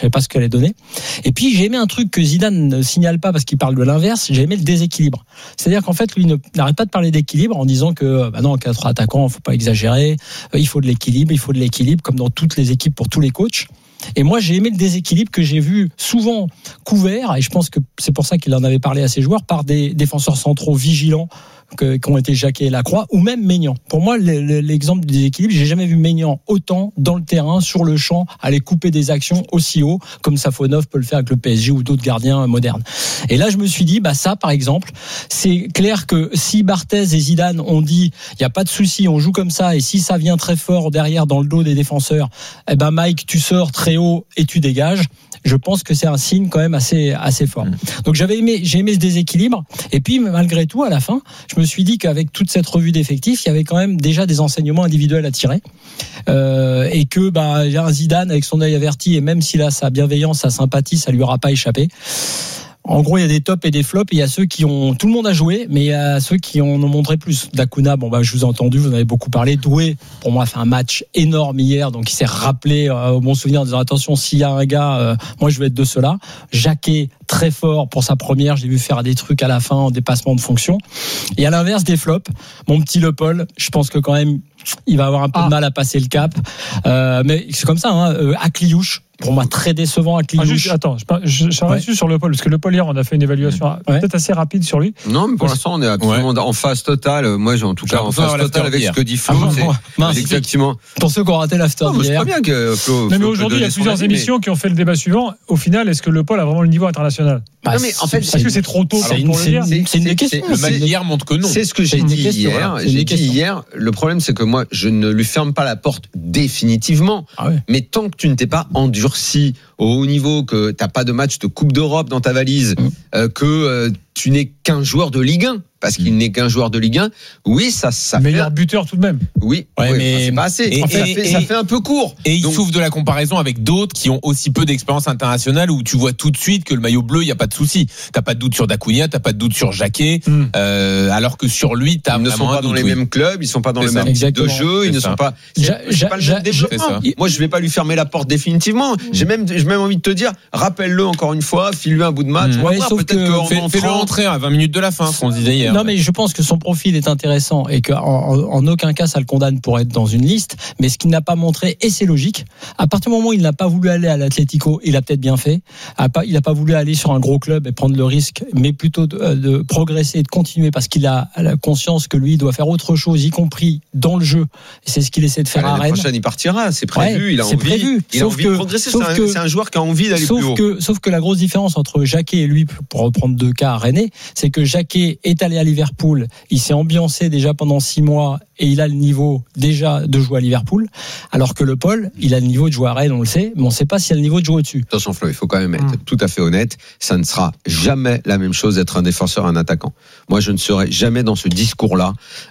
savais pas ce qu'elle allait donner. Et puis j'ai aimé un truc que Zidane ne signale pas parce qu'il parle de l'inverse. J'ai aimé le déséquilibre. C'est-à-dire qu'en fait, lui n'arrête pas de parler d'équilibre en disant que non, 4 attaquants, faut pas exagérer. Il faut de l'équilibre, comme dans toutes les équipes pour tous les coachs. Et moi, j'ai aimé le déséquilibre que j'ai vu souvent couvert, et je pense que c'est pour ça qu'il en avait parlé à ses joueurs, par des défenseurs centraux vigilants qui ont été Jacquet et Lacroix, ou même Maignan. Pour moi, l'exemple du déséquilibre, j'ai jamais vu Maignan autant dans le terrain, sur le champ, aller couper des actions aussi haut, comme Safonov peut le faire avec le PSG ou d'autres gardiens modernes. Et là, je me suis dit, ça, par exemple, c'est clair que si Barthez et Zidane ont dit, il y a pas de souci, on joue comme ça, et si ça vient très fort derrière dans le dos des défenseurs, Mike, tu sors très haut et tu dégages. Je pense que c'est un signe quand même assez fort. Donc j'ai aimé ce déséquilibre. Et puis malgré tout, à la fin, je me suis dit qu'avec toute cette revue d'effectifs, il y avait quand même déjà des enseignements individuels à tirer. Et que un Zidane avec son œil averti, et même s'il a sa bienveillance, sa sympathie, ça lui aura pas échappé. En gros, il y a des tops et des flops. Il y a ceux qui ont, tout le monde a joué, mais il y a ceux qui en ont montré plus. Dacuna, je vous ai entendu, vous en avez beaucoup parlé. Doué, pour moi, a fait un match énorme hier, donc il s'est rappelé au bon souvenir en disant attention, s'il y a un gars, moi je vais être de ceux-là. Jacquet, très fort pour sa première, j'ai vu faire des trucs à la fin en dépassement de fonction. Et à l'inverse des flops, mon petit Le Paul, je pense que quand même, il va avoir un peu de mal à passer le cap. Mais c'est comme ça, Akliouche. Pour moi, très décevant à Cliouche. Je reviens sur Le Paul, parce que Le Paul, hier, on a fait une évaluation peut-être assez rapide sur lui. Non, mais pour l'instant, on est absolument en phase totale. Moi, en tout cas, en phase totale avec ce que dit Flo. C'est exactement. Pour ceux qui ont raté l'after d'hier. C'est pas bien que Flo. Mais aujourd'hui, il y a plusieurs émissions qui ont fait le débat suivant. Au final, est-ce que Le Paul a vraiment le niveau international? Non, mais en fait, est-ce que c'est trop tôt pour le dire? C'est une question. Le match d'hier montre que non. C'est ce que j'ai dit hier. J'ai dit hier, le problème, c'est que moi, je ne lui ferme pas la porte définitivement. Mais tant que tu ne t'es pas endurci au haut niveau, que t'as pas de match de Coupe d'Europe dans ta valise, que tu n'es qu'un joueur de Ligue 1, parce qu'il n'est qu'un joueur de Ligue 1. Oui, ça meilleur buteur tout de même. Oui, mais c'est pas assez. Ça fait un peu court. Et il souffre de la comparaison avec d'autres qui ont aussi peu d'expérience internationale, où tu vois tout de suite que le maillot bleu, il y a pas de souci. T'as pas de doute sur Dacuna, t'as pas de doute sur Jacquet, alors que sur lui, t'as vraiment un doute. Ils ne sont pas dans les mêmes clubs, ils sont pas dans le même type de jeu, ils ne sont pas. C'est pas le même développement. Moi, je vais pas lui fermer la porte définitivement. J'ai même envie de te dire, rappelle-le encore une fois, file-lui un bout de match. Fais-le rentrer à 20 minutes de la fin, ce qu'on disait hier. Non, mais je pense que son profil est intéressant et qu'en aucun cas ça le condamne pour être dans une liste. Mais ce qu'il n'a pas montré, et c'est logique, à partir du moment où il n'a pas voulu aller à l'Atlético, il a peut-être bien fait. Il n'a pas voulu aller sur un gros club et prendre le risque, mais plutôt de progresser et de continuer, parce qu'il a la conscience que lui il doit faire autre chose, y compris dans le jeu. Et c'est ce qu'il essaie de faire à Rennes. L'année prochaine, il partira, c'est prévu. Il a envie de progresser. C'est un joueur qui a envie d'aller plus haut. Sauf que la grosse différence entre Jacquet et lui, pour reprendre deux cas à Rennes, c'est que Jacquet est allé à Liverpool, il s'est ambiancé déjà pendant 6 mois et il a le niveau déjà de jouer à Liverpool, alors que Le Paul, il a le niveau de jouer à Rennes, on le sait, mais on ne sait pas s'il a le niveau de jouer au-dessus. Attention Flo, il faut quand même être tout à fait honnête, ça ne sera jamais la même chose d'être un défenseur et un attaquant. Moi, je ne serai jamais dans ce discours-là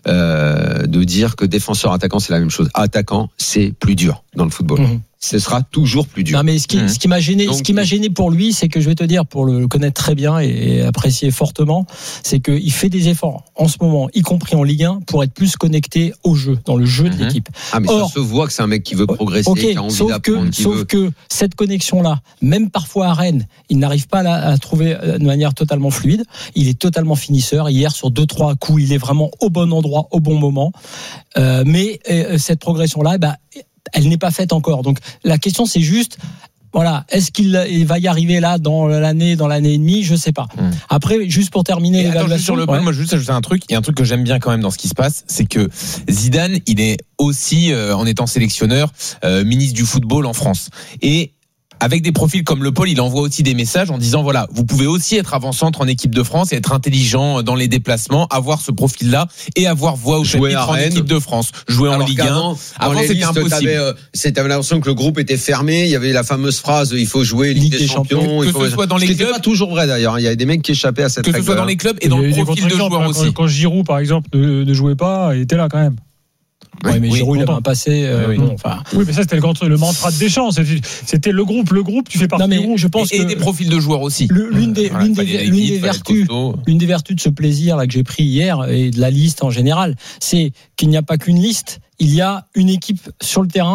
de dire que défenseur-attaquant, c'est la même chose. Attaquant, c'est plus dur dans le football. Ce sera toujours plus dur. Non, mais ce qui m'a gêné pour lui, c'est que je vais te dire, pour le connaître très bien et apprécier fortement, c'est qu'il fait des efforts en ce moment, y compris en Ligue 1, pour être plus connecté au jeu, dans le jeu de l'équipe. Mais ça se voit que c'est un mec qui veut progresser, qui a envie d'apprendre. Sauf que cette connexion-là, même parfois à Rennes, il n'arrive pas à trouver de manière totalement fluide. Il est totalement finisseur. Hier, sur 2-3 coups, il est vraiment au bon endroit, au bon moment. Mais cette progression-là, elle n'est pas faite encore. Donc la question, c'est juste, est-ce qu'il va y arriver là dans l'année et demie, je sais pas. Après, juste pour terminer l'évaluation sur Le Paul, moi je veux juste ajouter un truc, et un truc que j'aime bien quand même dans ce qui se passe, c'est que Zidane, il est aussi en étant sélectionneur ministre du football en France, et avec des profils comme Le Paul, il envoie aussi des messages en disant vous pouvez aussi être avant-centre en équipe de France et être intelligent dans les déplacements, avoir ce profil-là et avoir voix au chapitre en équipe de France, jouer en Ligue 1. Avant c'était impossible. T'avais l'impression que le groupe était fermé. Il y avait la fameuse phrase il faut jouer Ligue des Champions. Que ce soit dans les clubs, c'était pas toujours vrai d'ailleurs. Il y avait des mecs qui échappaient à cette règle. Que ce soit dans les clubs et dans le profil de joueur aussi. Quand Giroud par exemple ne jouait pas, il était là quand même. Mais Giroud, il avait un passé. Oui, mais ça, c'était le mantra de Deschamps. C'était le groupe, tu fais partie du groupe. Je pense et des profils de joueurs aussi. L'une des vertus de ce plaisir là que j'ai pris hier, et de la liste en général, c'est qu'il n'y a pas qu'une liste, il y a une équipe sur le terrain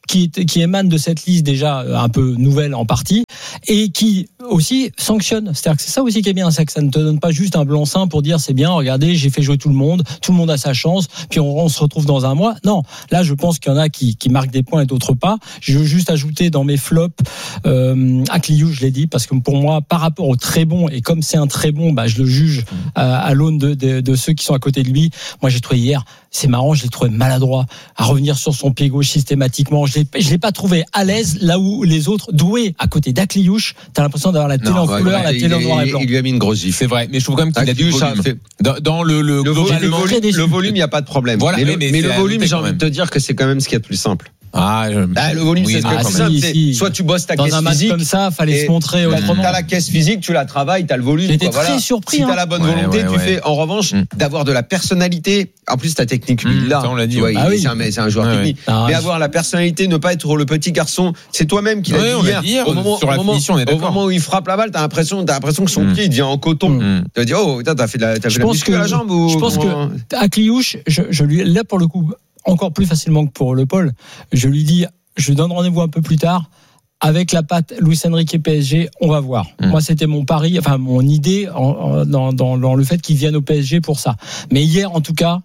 qui émane de cette liste déjà un peu nouvelle en partie et qui aussi sanctionne. C'est-à-dire que c'est ça aussi qui est bien, c'est que ça ne te donne pas juste un blanc-seing pour dire c'est bien, regardez, j'ai fait jouer tout le monde a sa chance, puis on se retrouve dans un mois. Non, là je pense qu'il y en a qui marquent des points et d'autres pas. Je veux juste ajouter dans mes flops Akliou, je l'ai dit, parce que pour moi, par rapport au très bon, et comme c'est un très bon, je le juge à l'aune de ceux qui sont à côté de lui. Moi j'ai trouvé hier, c'est marrant, je l'ai trouvé maladroit à revenir sur son pied gauche systématiquement. Je l'ai pas trouvé à l'aise là où les autres, Doué à côté d'Akliouche, t'as l'impression d'avoir la télé en couleur, la télé en noir et blanc. Il lui a mis une grosse gifle. C'est vrai, mais je trouve quand même qu'il a du volume. Dans le volume, il n'y a pas de problème. Voilà, mais le volume, j'ai envie de te dire que c'est quand même ce qu'il y a de plus simple. Le volume, c'est ce qu'il y a de plus simple. Soit tu bosses ta caisse physique. Dans un match comme ça, fallait se montrer autrement. T'as la caisse physique, tu la travailles, t'as le volume. J'étais très surpris. Si t'as la bonne volonté, tu fais. En revanche, d'avoir de la personnalité. En plus, ta technique, lui, là. On l'a dit. C'est un joueur technique. Mais avoir la personnalité, ne pas être le petit garçon, c'est toi-même qui l'as dit hier. Au moment où il frappe la balle, t'as l'impression que son pied devient en coton. Tu vas dire, oh, t'as fait de la muscu à la jambe ou. Je pense que Akliouche, je lui, là, pour le coup, encore plus facilement que pour Le Paul, je lui dis, je donne rendez-vous un peu plus tard. Avec la patte Luis Enrique et PSG, on va voir. Moi, c'était mon pari, enfin mon idée dans le fait qu'il vienne au PSG pour ça. Mais hier, en tout cas,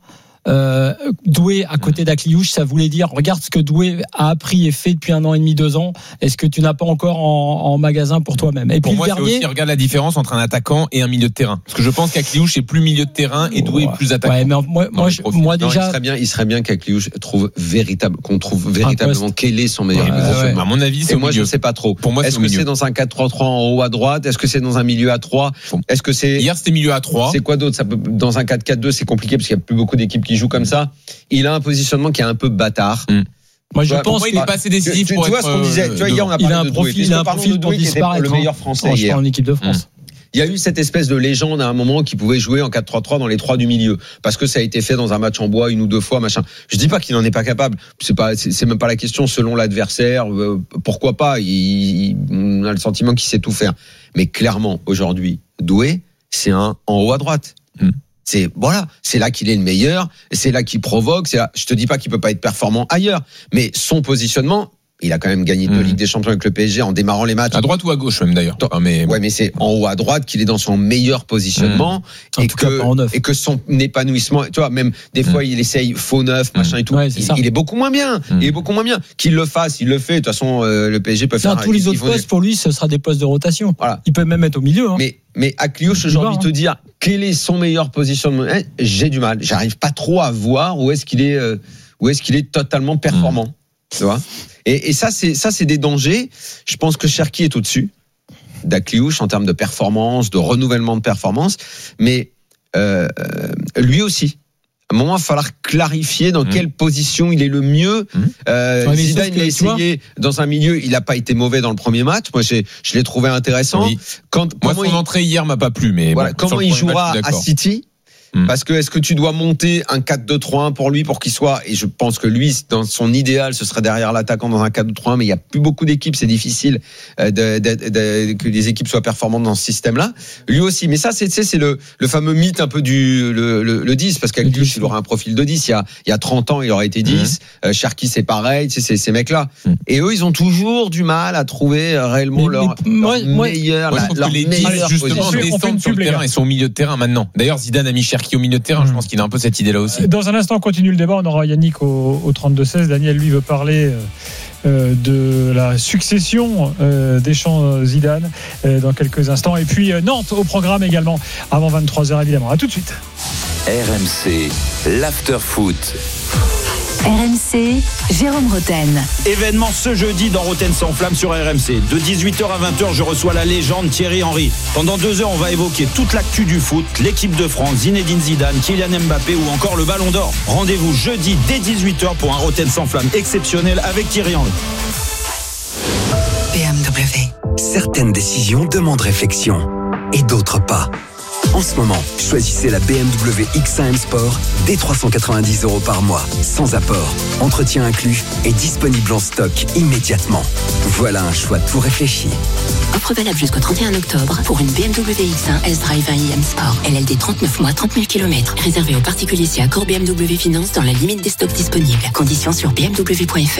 Doué à côté d'Akliouche, ça voulait dire regarde ce que Doué a appris et fait depuis 1 an et demi, 2 ans. Est-ce que tu n'as pas encore en magasin pour toi-même? Et pour puis moi, c'est aussi regarde la différence entre un attaquant et un milieu de terrain. Parce que je pense qu'Akliouche est plus milieu de terrain et Doué est plus attaquant. Ouais, mais moi déjà, il serait bien qu'Akliouche qu'on trouve véritablement quel est son meilleur niveau. À mon avis, c'est moi je ne sais pas trop. Pour moi, est-ce que c'est dans un 4-3-3 en haut à droite? Est-ce que c'est dans un milieu à 3? Est-ce que c'est hier c'était milieu à 3? C'est quoi d'autre? Dans un 4-4-2, c'est compliqué parce qu'il n'y a plus beaucoup d'équipes qui jouent comme ça. Il a un positionnement qui est un peu bâtard. Moi, je pense qu'il n'est pas assez décisif pour être. Tu vois ce qu'on disait. Tu vois, hier, on a parlé de Doué. Il a un profil pour disparaître. Le meilleur français hier. En équipe de France. Il y a eu cette espèce de légende à un moment qui pouvait jouer en 4-3-3 dans les 3 du milieu. Parce que ça a été fait dans un match en bois 1 ou 2 fois, machin. Je dis pas qu'il n'en est pas capable. C'est même pas la question selon l'adversaire. Pourquoi pas? On a le sentiment qu'il sait tout faire. Mais clairement, aujourd'hui, Doué, c'est un en haut à droite. C'est là qu'il est le meilleur, c'est là qu'il provoque, c'est là, je te dis pas qu'il peut pas être performant ailleurs, mais son positionnement, il a quand même gagné 2 Ligues des Champions avec le PSG en démarrant les matchs. À droite ou à gauche même d'ailleurs. Mais c'est en haut à droite qu'il est dans son meilleur positionnement et que son épanouissement, tu vois, même des fois il essaye faux neuf, machin et tout. Il est beaucoup moins bien. Il est beaucoup moins bien. Qu'il le fasse, il le fait. De toute façon, le PSG peut faire. Tous les autres postes pour lui, ce sera des postes de rotation. Voilà. Il peut même être au milieu. Mais Akliouche, j'ai envie de te dire, quel est son meilleur positionnement? J'ai du mal. J'arrive pas trop à voir où est-ce qu'il est totalement performant. Tu vois? Et ça, c'est des dangers. Je pense que Cherki est au-dessus d'Akliouche en termes de performance, de renouvellement de performance. Mais lui aussi. À un moment, il va falloir clarifier dans quelle position il est le mieux. Zidane l'a essayé dans un milieu. Il n'a pas été mauvais dans le premier match. Moi, je l'ai trouvé intéressant. Moi, son entrée hier m'a pas plu. Mais voilà, comment il jouera à City? Parce que est-ce que tu dois monter un 4-2-3-1 pour lui pour qu'il soit, et je pense que lui dans son idéal ce serait derrière l'attaquant dans un 4-2-3-1, mais il y a plus beaucoup d'équipes, c'est difficile que les équipes soient performantes dans ce système-là. Lui aussi, mais ça c'est le fameux mythe un peu du le 10, parce qu'Akliouche il aura un profil de 10, il y a 30 ans il aurait été 10, Cherki c'est pareil, c'est ces mecs-là. Et eux ils ont toujours du mal à trouver réellement leur meilleur justement descendre sur le terrain, ils sont au milieu de terrain maintenant. D'ailleurs Zidane a mis Cherki au milieu de terrain, je pense qu'il a un peu cette idée-là aussi. Dans un instant, on continue le débat. On aura Yannick au 32-16. Daniel, lui, veut parler de la succession Deschamps-Zidane dans quelques instants. Et puis Nantes au programme également, avant 23h évidemment. À tout de suite. RMC, l'after-foot. RMC, Jérôme Roten. Événement ce jeudi dans Roten sans flamme sur RMC. De 18h à 20h, je reçois la légende Thierry Henry. Pendant 2 heures, on va évoquer toute l'actu du foot, l'équipe de France, Zinedine Zidane, Kylian Mbappé ou encore le Ballon d'Or. Rendez-vous jeudi dès 18h pour un Roten sans flamme exceptionnel avec Thierry Henry. BMW. Certaines décisions demandent réflexion et d'autres pas. En ce moment, choisissez la BMW X1 M Sport dès 390 € par mois, sans apport, entretien inclus et disponible en stock immédiatement. Voilà un choix tout réfléchi. Offre valable jusqu'au 31 octobre pour une BMW X1 S-Drive 1 iM Sport. LLD 39 mois, 30 000 km. Réservé aux particuliers si accord BMW Finance dans la limite des stocks disponibles. Conditions sur bmw.fr.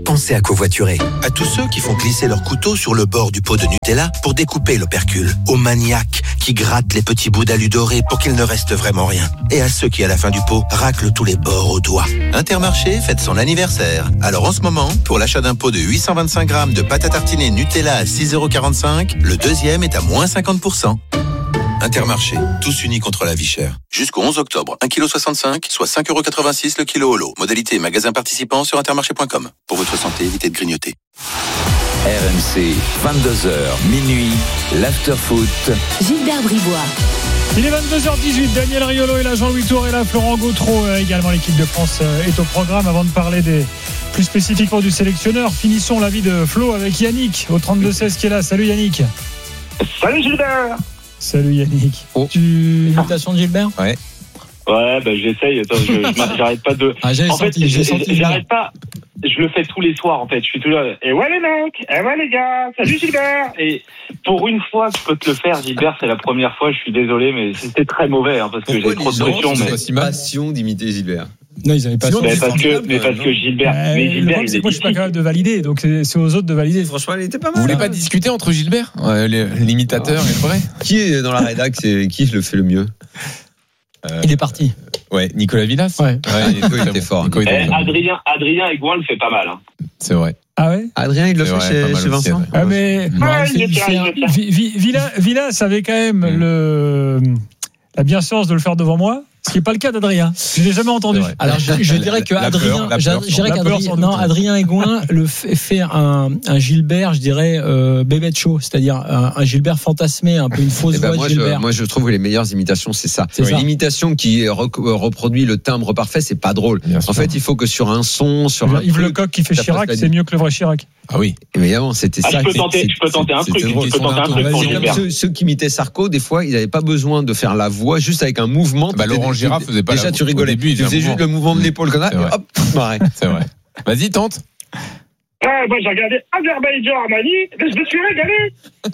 pensez à covoiturer. À tous ceux qui font glisser leur couteau sur le bord du pot de Nutella pour découper l'opercule. Aux maniaques qui grattent les petits bouts d'alu doré pour qu'il ne reste vraiment rien. Et à ceux qui, à la fin du pot, raclent tous les bords au doigt. Intermarché fête son anniversaire. Alors en ce moment, pour l'achat d'un pot de 825 grammes de pâte à tartiner Nutella à 6,45 €, le deuxième est à moins 50%. Intermarché, tous unis contre la vie chère. Jusqu'au 11 octobre, 1,65 kg, soit 5,86 € le kilo au lot. Modalité et magasin participant sur intermarché.com. Pour votre santé, évitez de grignoter. RMC, 22h, minuit, l'after-foot. Gilbert Bribois. Il est 22h18, Daniel Riolo est là, Jean-Louis Tour est là, Florent Gautreau également, l'équipe de France est au programme. Avant de parler plus spécifiquement du sélectionneur, finissons la vie de Flo avec Yannick au 32-16 qui est là. Salut Yannick. Salut Gilbert. Salut Yannick. Imitation de Gilbert? Ouais, j'essaye. Attends, j'arrête pas de. J'ai senti. J'arrête pas. Je le fais tous les soirs en fait. Je suis tout là. Et ouais les mecs, et ouais les gars, salut Gilbert. Et pour une fois, je peux te le faire, Gilbert. C'est la première fois. Je suis désolé, mais c'était très mauvais parce que j'ai trop de pression. Mais c'est passion d'imiter Gilbert. Non, ils n'avaient pas. Parce que Gilbert. Mais Gilbert, moi, je suis pas capable de valider, donc c'est aux autres de valider. Franchement, il était pas mal. Vous voulez pas discuter entre Gilbert, l'imitateur et le vrai? Qui est dans la rédac? Qui le fait le mieux? Il est parti. Ouais, Nicolas Villas. Ouais. Nico, il était fort. Adrien Aigouin le fait pas mal. C'est vrai. Ah ouais? Adrien, il le fait chez Vincent. Ah mais Villas avait quand même la bienséance de le faire devant moi. Ce qui n'est pas le cas d'Adrien. Je ne l'ai jamais entendu. Alors, je dirais que Adrien Aigouin fait un Gilbert, je dirais, bébête chaud. C'est-à-dire un Gilbert fantasmé, un peu une fausse voix de Gilbert. Moi, je trouve que les meilleures imitations, c'est ça. L'imitation qui reproduit le timbre parfait, c'est pas drôle. En fait, il faut que sur un son, sur un Yves Lecoq qui fait Chirac, c'est mieux que le vrai Chirac. Ah oui, évidemment, c'était ça. Je peux tenter un truc. Pour Gilbert. Ceux qui imitaient Sarko, des fois, ils n'avaient pas besoin de faire la voix, juste avec un mouvement. Laurent Girard faisait pas déjà, tu rigolais. Tu faisais juste le mouvement de l'épaule comme ça, et hop, pareil. C'est vrai. Vas-y, tente. Moi, j'ai regardé Azerbaïdjan-Armani, mais je me suis régalé.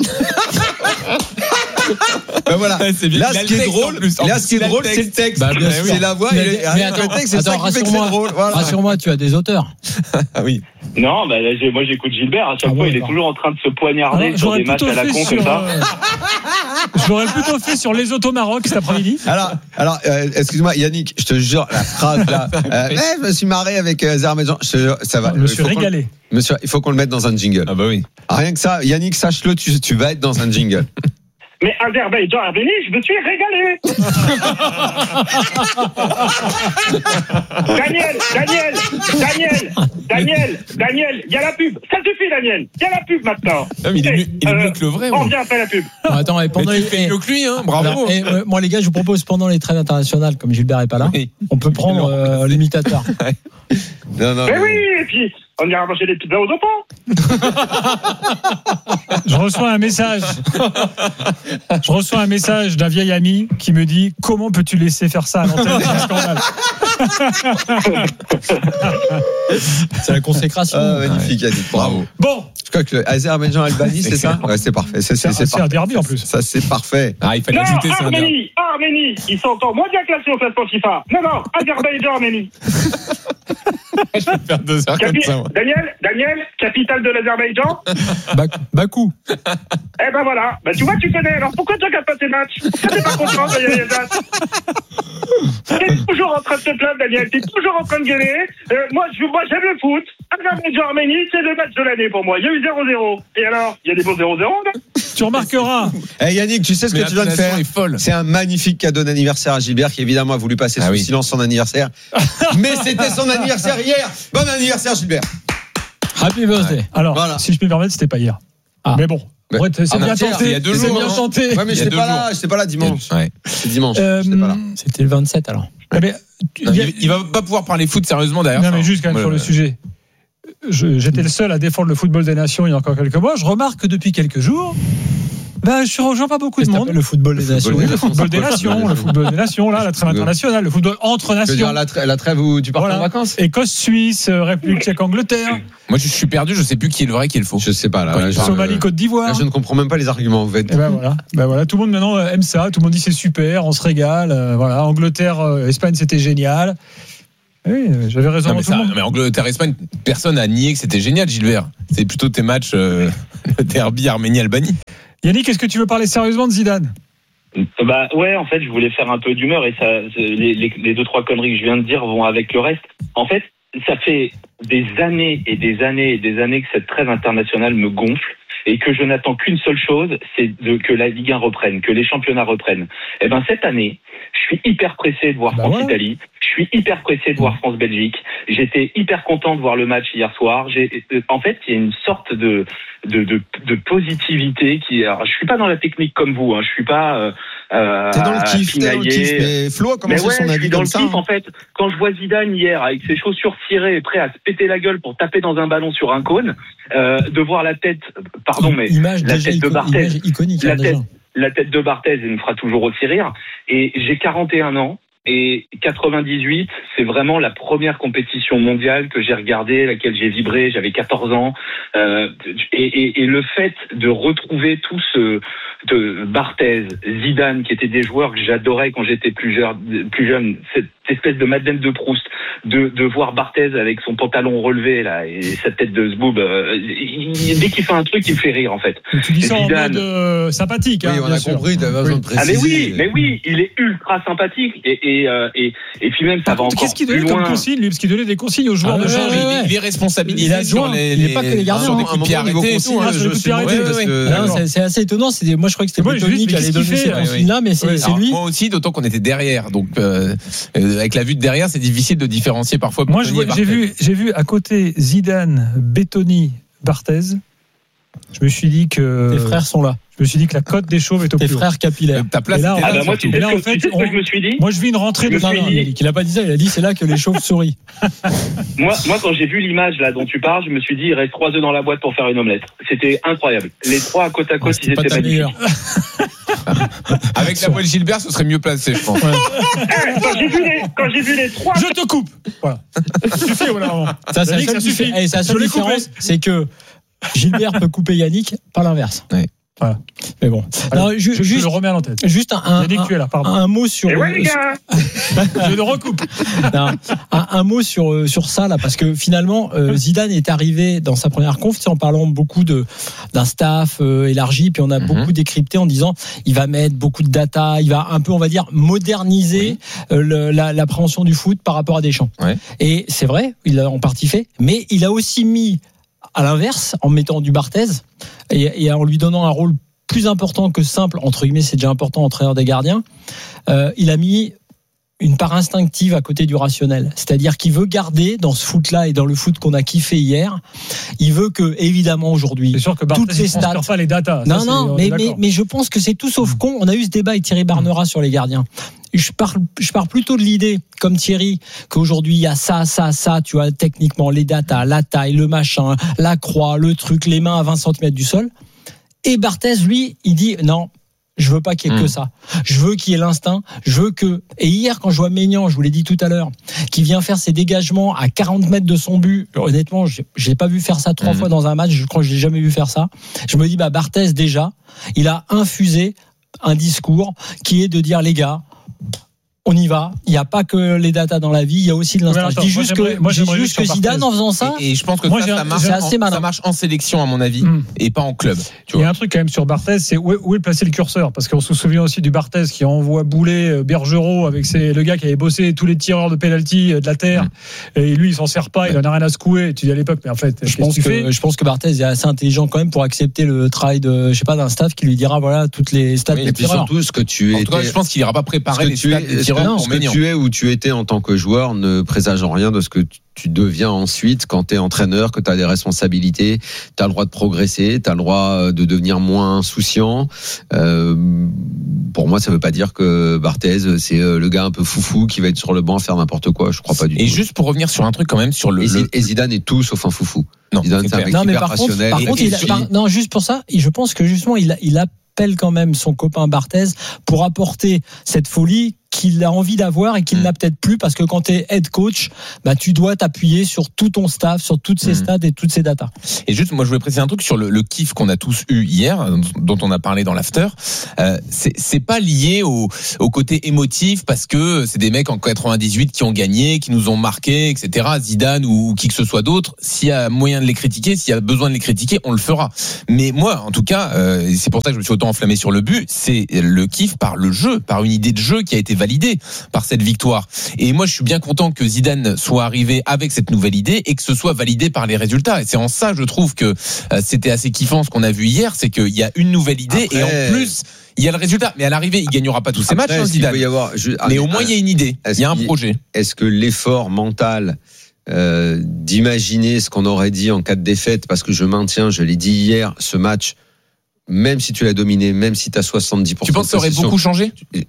Ben voilà. Là, ce qui est drôle, c'est le texte. C'est la voix et le texte, c'est ça qui fait que c'est drôle. Rassure-moi, tu as des auteurs. Ah oui. Non, moi j'écoute Gilbert. À chaque fois, il est toujours en train de se poignarder sur des matchs à la con comme ça. Je l'aurais plutôt fait sur les autos Maroc cet après-midi. Alors, excuse-moi, Yannick, je te jure, la phrase là. Je me suis marré avec Azerbaïdjan. Ça va. Je me suis régalé. Monsieur, il faut qu'on le mette dans un jingle. Ah bah oui. Rien que ça, Yannick, sache-le, tu vas être dans un jingle. Mais Azerbaïdjan a venu, je me suis régalé. Daniel, il y a la pub. Ça suffit, Daniel. Il y a la pub maintenant. Non, mais il est mieux que le vrai. On vient après la pub. Attends, pendant tu fais mieux que lui, hein. Bravo. Moi, les gars, je vous propose pendant les trêves internationales, comme Gilbert est pas là, on peut prendre l'imitateur. Non. Mais oui, et puis on ira manger des pizzas aux opos. Je reçois un message d'un vieil ami qui me dit: comment peux-tu laisser faire ça à l'antenne? C'est un scandale. C'est la consécration. Magnifique, Yannick. Bravo. Bon. Je crois que Azerbaïdjan-Albanie, c'est ça? Ouais, c'est parfait. C'est un derby en plus. Ça, c'est parfait. Ah, il fallait ajouter ça. Arménie, ils sont encore moins bien classés au classement FIFA. Non, Azerbaïdjan-Arménie. Je peux faire 2 heures comme ça. Daniel, capitale de l'Azerbaïdjan? Bakou. Eh ben voilà. Tu vois, tu connais. Alors pourquoi tu regardes pas ces matchs? Ça t'es pas content, Daniel. T'es toujours en train de te plaindre, Daniel. T'es toujours en train de gueuler. Moi, j'aime le foot. Azerbaïdjan-Arménie, c'est le match de l'année pour moi. Il y a eu 0-0. Et alors, il y a des bons 0-0, là? Tu remarqueras. Yannick, tu sais ce que tu viens de faire? C'est un magnifique cadeau d'anniversaire à Gilbert qui évidemment a voulu passer sous silence son anniversaire. Mais c'était son anniversaire hier. Bon anniversaire, Gilbert. Happy birthday. Alors, voilà. Si je peux me permettre, c'était pas hier. Mais bon. C'est bien tenté. Il y a 2 jours. C'est bien tenté. Ouais, mais j'étais pas là dimanche. C'est dimanche. C'était le 27 alors. Il va pas pouvoir parler foot sérieusement derrière. Non, mais juste quand même sur le sujet. J'étais le seul à défendre le football des nations il y a encore quelques mois. Je remarque que depuis quelques jours, je rejoins pas beaucoup de monde. Le football des nations. Le football des nations, là, la trêve internationale, le football entre nations. Tu veux dire la trêve où tu pars en vacances? Écosse-Suisse, République tchèque-Angleterre. Moi, je suis perdu, je sais plus qui est le vrai, qui est le faux. Je sais pas, là. Somalie-Côte d'Ivoire. Je ne comprends même pas les arguments, en fait. Et voilà. Tout le monde maintenant aime ça. Tout le monde dit c'est super, on se régale. Angleterre, Espagne, c'était génial. Oui, j'avais raison. Mais Angleterre-Espagne, personne n'a nié que c'était génial, Gilbert. C'est plutôt tes matchs le derby Arménie-Albanie. Yannick, est-ce que tu veux parler sérieusement de Zidane ? Bah ouais, en fait, je voulais faire un peu d'humeur et ça, les deux trois conneries que je viens de dire vont avec le reste. En fait, ça fait des années et des années et des années que cette trêve internationale me gonfle et que je n'attends qu'une seule chose, c'est que la Ligue 1 reprenne, que les championnats reprennent. Et ben cette année, je suis hyper pressé de voir France-Italie. Je suis hyper pressé de voir France-Belgique. J'étais hyper content de voir le match hier soir. En fait, il y a une sorte de positivité qui. Alors, je suis pas dans la technique comme vous. Je suis pas. T'es dans le kiff, mais Flo a commencé son avis comme ça. En fait, quand je vois Zidane hier avec ses chaussures cirées, prêt à se péter la gueule pour taper dans un ballon sur un cône, de voir la tête, la tête de Barthez, iconique, la tête de Barthez, elle me fera toujours aussi rire. Et j'ai 41 ans. Et 98, c'est vraiment la première compétition mondiale que j'ai regardée, laquelle j'ai vibré. J'avais 14 ans, et le fait de retrouver tout de Barthez, Zidane, qui étaient des joueurs que j'adorais quand j'étais plus jeune, cette espèce de Madeleine de Proust, de voir Barthez avec son pantalon relevé là et sa tête de zboob, dès qu'il fait un truc, il me fait rire en fait. Tu dis ça Zidane, en mode sympathique. Oui, on a compris. T'avais besoin de préciser. Mais oui, il est ultra sympathique et puis même ça va encore. Qu'est-ce qu'il donnait comme consigne, lui, parce qu'il donnait des consignes aux joueurs de champ. Il est responsabilisé sur il n'est pas que les gardiens. Sur des coups arrêtés. C'est assez étonnant. Moi, je crois que c'était Tony qui allait donner ces consignes-là, mais c'est lui. Moi aussi, d'autant qu'on était derrière. Donc, avec la vue de derrière, c'est difficile de différencier parfois. Moi, j'ai vu à côté Zidane, Bettoni, Barthez. Je me suis dit que tes frères sont là. Je me suis dit que la cote des chauves est au plus haut. Tes frères capillaires. Ta place. Moi, tu sais ce que je me suis dit. Moi, je vis une rentrée de il a pas dit ça. Il a dit c'est là que les chauves sourient. Moi, quand j'ai vu l'image là dont tu parles, je me suis dit il reste 3 œufs dans la boîte pour faire une omelette. C'était incroyable. Les 3 côte à côte, ils étaient magnifiques. Avec la voix de Gilbert, ce serait mieux placé, je pense. Quand j'ai vu les 3. Je te coupe. Voilà. Ça suffit, voilà. Ça suffit. Et sa seule différence, c'est que Gilbert peut couper Yannick, pas l'inverse. Ouais. Voilà. Mais bon. Alors, je le remets à l'entête. Juste un mot sur. Je le recoupe. Un mot sur ça là, parce que finalement Zidane est arrivé dans sa première conf en parlant beaucoup d'un staff élargi, puis on a beaucoup décrypté en disant il va mettre beaucoup de data, il va un peu, on va dire, moderniser l'appréhension du foot par rapport à Deschamps. Ouais. Et c'est vrai, il l'a en partie fait, mais il a aussi mis à l'inverse, en mettant du Barthez et en lui donnant un rôle plus important que simple, entre guillemets, c'est déjà important, entraîneur des gardiens, il a mis une part instinctive à côté du rationnel. C'est-à-dire qu'il veut garder dans ce foot-là et dans le foot qu'on a kiffé hier, il veut que, évidemment, aujourd'hui, c'est sûr que Barthez, toutes les stats, pas les datas. Mais je pense que c'est tout sauf con. On a eu ce débat avec Thierry Barnera sur les gardiens. Je pars plutôt de l'idée, comme Thierry, qu'aujourd'hui il y a ça, tu vois, techniquement, les datas, la taille, le machin, la croix, le truc, les mains à 20 cm du sol. Et Barthez, lui, il dit non, je veux pas qu'il y ait que ça. Je veux qu'il y ait l'instinct. Je veux que. Et hier, quand je vois Maignan, je vous l'ai dit tout à l'heure, qui vient faire ses dégagements à 40 mètres de son but, honnêtement, je l'ai pas vu faire ça 3 fois dans un match. Je crois que je l'ai jamais vu faire ça. Je me dis, Barthez, déjà, il a infusé un discours qui est de dire, les gars, on y va. Il n'y a pas que les datas dans la vie, il y a aussi de l'instinct. Je dis juste que Zidane, en faisant ça, et je pense que ça marche en sélection, à mon avis, et pas en club. Il y a un truc quand même sur Barthez, c'est où est placé le curseur, parce qu'on se souvient aussi du Barthez qui envoie bouler Bergerot avec le gars qui avait bossé tous les tireurs de penalty de la terre, et lui il s'en sert pas, il en a rien à secouer. Tu dis à l'époque, mais en fait, je pense que Barthez est assez intelligent quand même pour accepter le travail d'un staff qui lui dira voilà toutes les stats des tireurs. Surtout ce que tu es. En tout cas, je pense qu'il n'ira pas préparer les stats des tireurs. Ce que tu es ou tu étais en tant que joueur ne présage en rien de ce que tu deviens ensuite quand tu es entraîneur, que tu as des responsabilités, tu as le droit de progresser, tu as le droit de devenir moins insouciant. Pour moi, ça veut pas dire que Barthez, c'est le gars un peu foufou qui va être sur le banc à faire n'importe quoi. Je crois pas du tout. Et juste pour revenir sur un truc quand même, sur et Zidane est tout sauf un foufou. Non, Zidane, c'est un mec hyper rationnel. Par contre, juste pour ça, je pense que justement, il appelle quand même son copain Barthez pour apporter cette folie qu'il a envie d'avoir et qu'il n'a peut-être plus, parce que quand tu es head coach, bah, tu dois t'appuyer sur tout ton staff, sur toutes ces stats et toutes ces datas. Et juste, moi, je voulais préciser un truc sur le kiff qu'on a tous eu hier, dont on a parlé dans l'after. C'est pas lié au côté émotif, parce que c'est des mecs en 98 qui ont gagné, qui nous ont marqué, etc. Zidane ou qui que ce soit d'autre. S'il y a moyen de les critiquer, s'il y a besoin de les critiquer, on le fera. Mais moi, en tout cas, c'est pour ça que je me suis autant enflammé sur le but, c'est le kiff par le jeu, par une idée de jeu qui a été validée par cette victoire. Et moi, je suis bien content que Zidane soit arrivé avec cette nouvelle idée et que ce soit validé par les résultats. Et c'est en ça, je trouve que c'était assez kiffant ce qu'on a vu hier, c'est qu'il y a une nouvelle idée. Après, et en plus, il y a le résultat. Mais à l'arrivée, il gagnera pas tous ces matchs, Zidane. Mais au moins, il y a une idée. Il y a un projet. Est-ce que l'effort mental d'imaginer ce qu'on aurait dit en cas de défaite, parce que je maintiens, je l'ai dit hier, ce match, même si tu l'as dominé, même si tu as 70%. Tu penses que ça aurait beaucoup changé?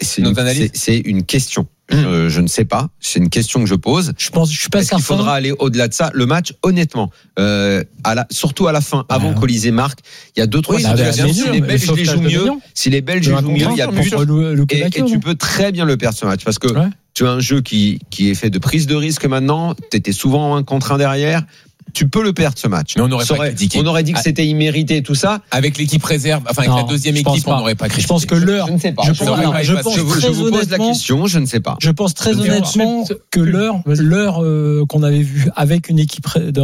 C'est une question. Je ne sais pas. C'est une question que je pose. Je suis pas certain. Il faudra aller au-delà de ça. Le match, honnêtement, surtout à la fin, avant qu'Olysée marque, il y a 2-3 situations. Si les Belges les jouent mieux, il y a plus. Et tu peux très bien le perdre ce match, parce que tu as un jeu qui est fait de prise de risque maintenant. Tu étais souvent 1 contre 1 derrière. Tu peux le perdre ce match. Mais on n'aurait pas critiqué. On aurait dit que c'était immérité, tout ça. Avec l'équipe réserve, enfin avec la deuxième équipe, on n'aurait pas critiqué. Je pense que l'heure. Je ne sais pas. Je vous pose la question, je ne sais pas. Je pense très honnêtement que l'heure qu'on avait vue avec une équipe de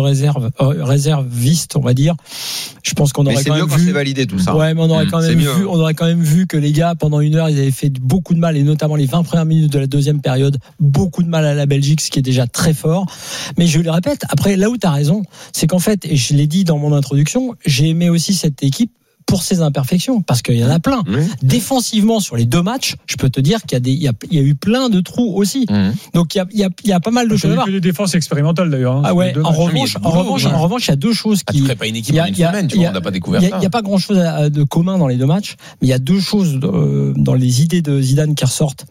réserviste, on va dire, je pense qu'on aurait quand même vu. C'est mieux quand c'est validé tout ça. Ouais, mais on aurait quand même vu que les gars, pendant une heure, ils avaient fait beaucoup de mal, et notamment les 20 premières minutes de la deuxième période, beaucoup de mal à la Belgique, ce qui est déjà très fort. Mais je le répète, après, là où tu as raison, c'est qu'en fait, et je l'ai dit dans mon introduction, j'ai aimé aussi cette équipe pour ses imperfections, parce qu'il y en a plein. Défensivement, sur les 2 matchs, je peux te dire qu'il y a eu plein de trous aussi. Donc il y a pas mal de choses à voir. Il y a eu des défenses expérimentales d'ailleurs. Ah ouais. En revanche, il y a 2 choses qui. Tu ferais pas une équipe en une semaine, tu vois, on n'a pas découvert ça. Il y a pas grand chose de commun dans les 2 matchs, mais il y a 2 choses dans les idées de Zidane qui ressortent.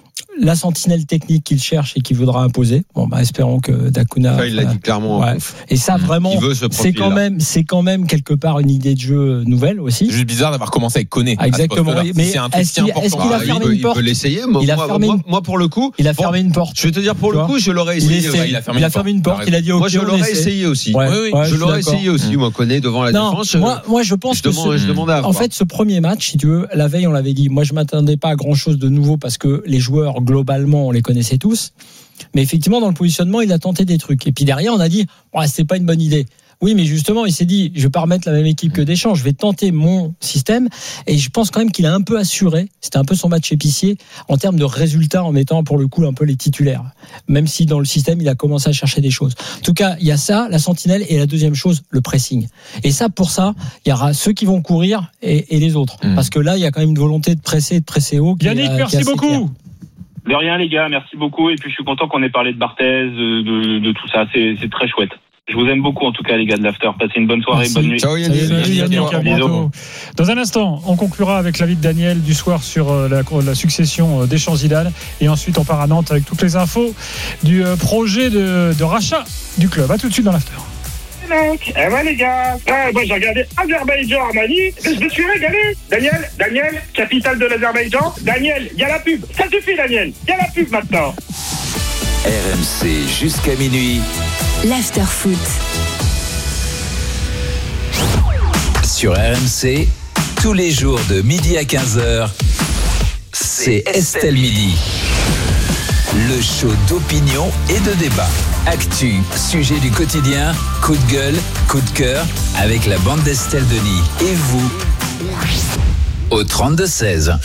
La sentinelle technique qu'il cherche et qu'il voudra imposer. Bon, bah, espérons que Dacuna. Ça, il l'a dit clairement. Ouais. Et ça, vraiment, c'est quand même quelque part une idée de jeu nouvelle aussi. C'est juste bizarre d'avoir commencé avec Koné. Exactement. Mais c'est un truc si important. Est-ce qu'il a fermé une porte? Il peut l'essayer. Moi, pour le coup. Il a fermé une porte. Je vais te dire, pour le coup, je l'aurais essayé. Il a fermé une porte. Il a dit, OK. Moi, je l'aurais essayé aussi. Je l'aurais essayé aussi, moi, Koné devant la défense. Moi, je pense que. Je demandais à voir. En fait, ce premier match, si tu veux, la veille, on l'avait dit. Moi, je m'attendais pas à grand chose de nouveau, parce que les joueurs, globalement, on les connaissait tous. Mais effectivement, dans le positionnement, il a tenté des trucs. Et puis derrière, on a dit, c'est pas une bonne idée. Oui, mais justement, il s'est dit, je vais pas remettre la même équipe que Deschamps, je vais tenter mon système. Et je pense quand même qu'il a un peu assuré, c'était un peu son match épicier, en termes de résultats, en mettant pour le coup un peu les titulaires. Même si dans le système, il a commencé à chercher des choses. En tout cas, il y a ça, la sentinelle, et la deuxième chose, le pressing. Et ça, pour ça, il y aura ceux qui vont courir et les autres. Parce que là, il y a quand même une volonté de presser haut. Yannick, merci beaucoup. Clair. De rien, les gars, merci beaucoup. Et puis, je suis content qu'on ait parlé de Barthez, de tout ça. C'est très chouette. Je vous aime beaucoup, en tout cas, les gars de l'After. Passez une bonne soirée, bonne nuit. Ciao, Yannick. Dans un instant, on conclura avec l'avis de Daniel du soir sur la succession Deschamps-Zidane. Et ensuite, on part à Nantes avec toutes les infos du projet de rachat du club. À tout de suite dans l'After. Les gars, moi j'ai regardé Azerbaïdjan-Armani, je me suis régalé. Daniel, capitale de l'Azerbaïdjan. Daniel, il y a la pub. Ça suffit, Daniel. Il y a la pub maintenant. RMC jusqu'à minuit. L'After Foot. Sur RMC, tous les jours de midi à 15h, c'est Estelle Midi. Le show d'opinion et de débat. Actu, sujet du quotidien, coup de gueule, coup de cœur, avec la bande d'Estelle Denis. Et vous, au 32-16.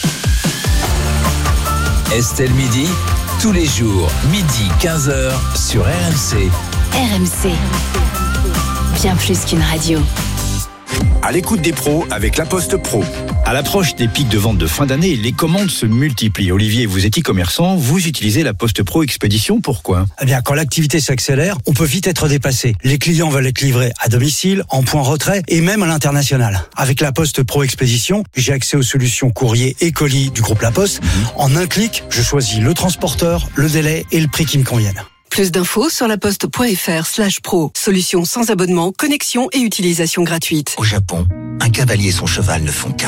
Estelle Midi, tous les jours, midi 15h, sur RMC. RMC. Bien plus qu'une radio. À l'écoute des pros avec La Poste Pro. À l'approche des pics de vente de fin d'année, les commandes se multiplient. Olivier, vous êtes e-commerçant, vous utilisez La Poste Pro Expédition, pourquoi ? Eh bien, quand l'activité s'accélère, on peut vite être dépassé. Les clients veulent être livrés à domicile, en point retrait et même à l'international. Avec La Poste Pro Expédition, j'ai accès aux solutions courrier et colis du groupe La Poste. En un clic, je choisis le transporteur, le délai et le prix qui me conviennent. Plus d'infos sur laposte.fr/pro. Solution sans abonnement, connexion et utilisation gratuite. Au Japon, un cavalier et son cheval ne font qu'un.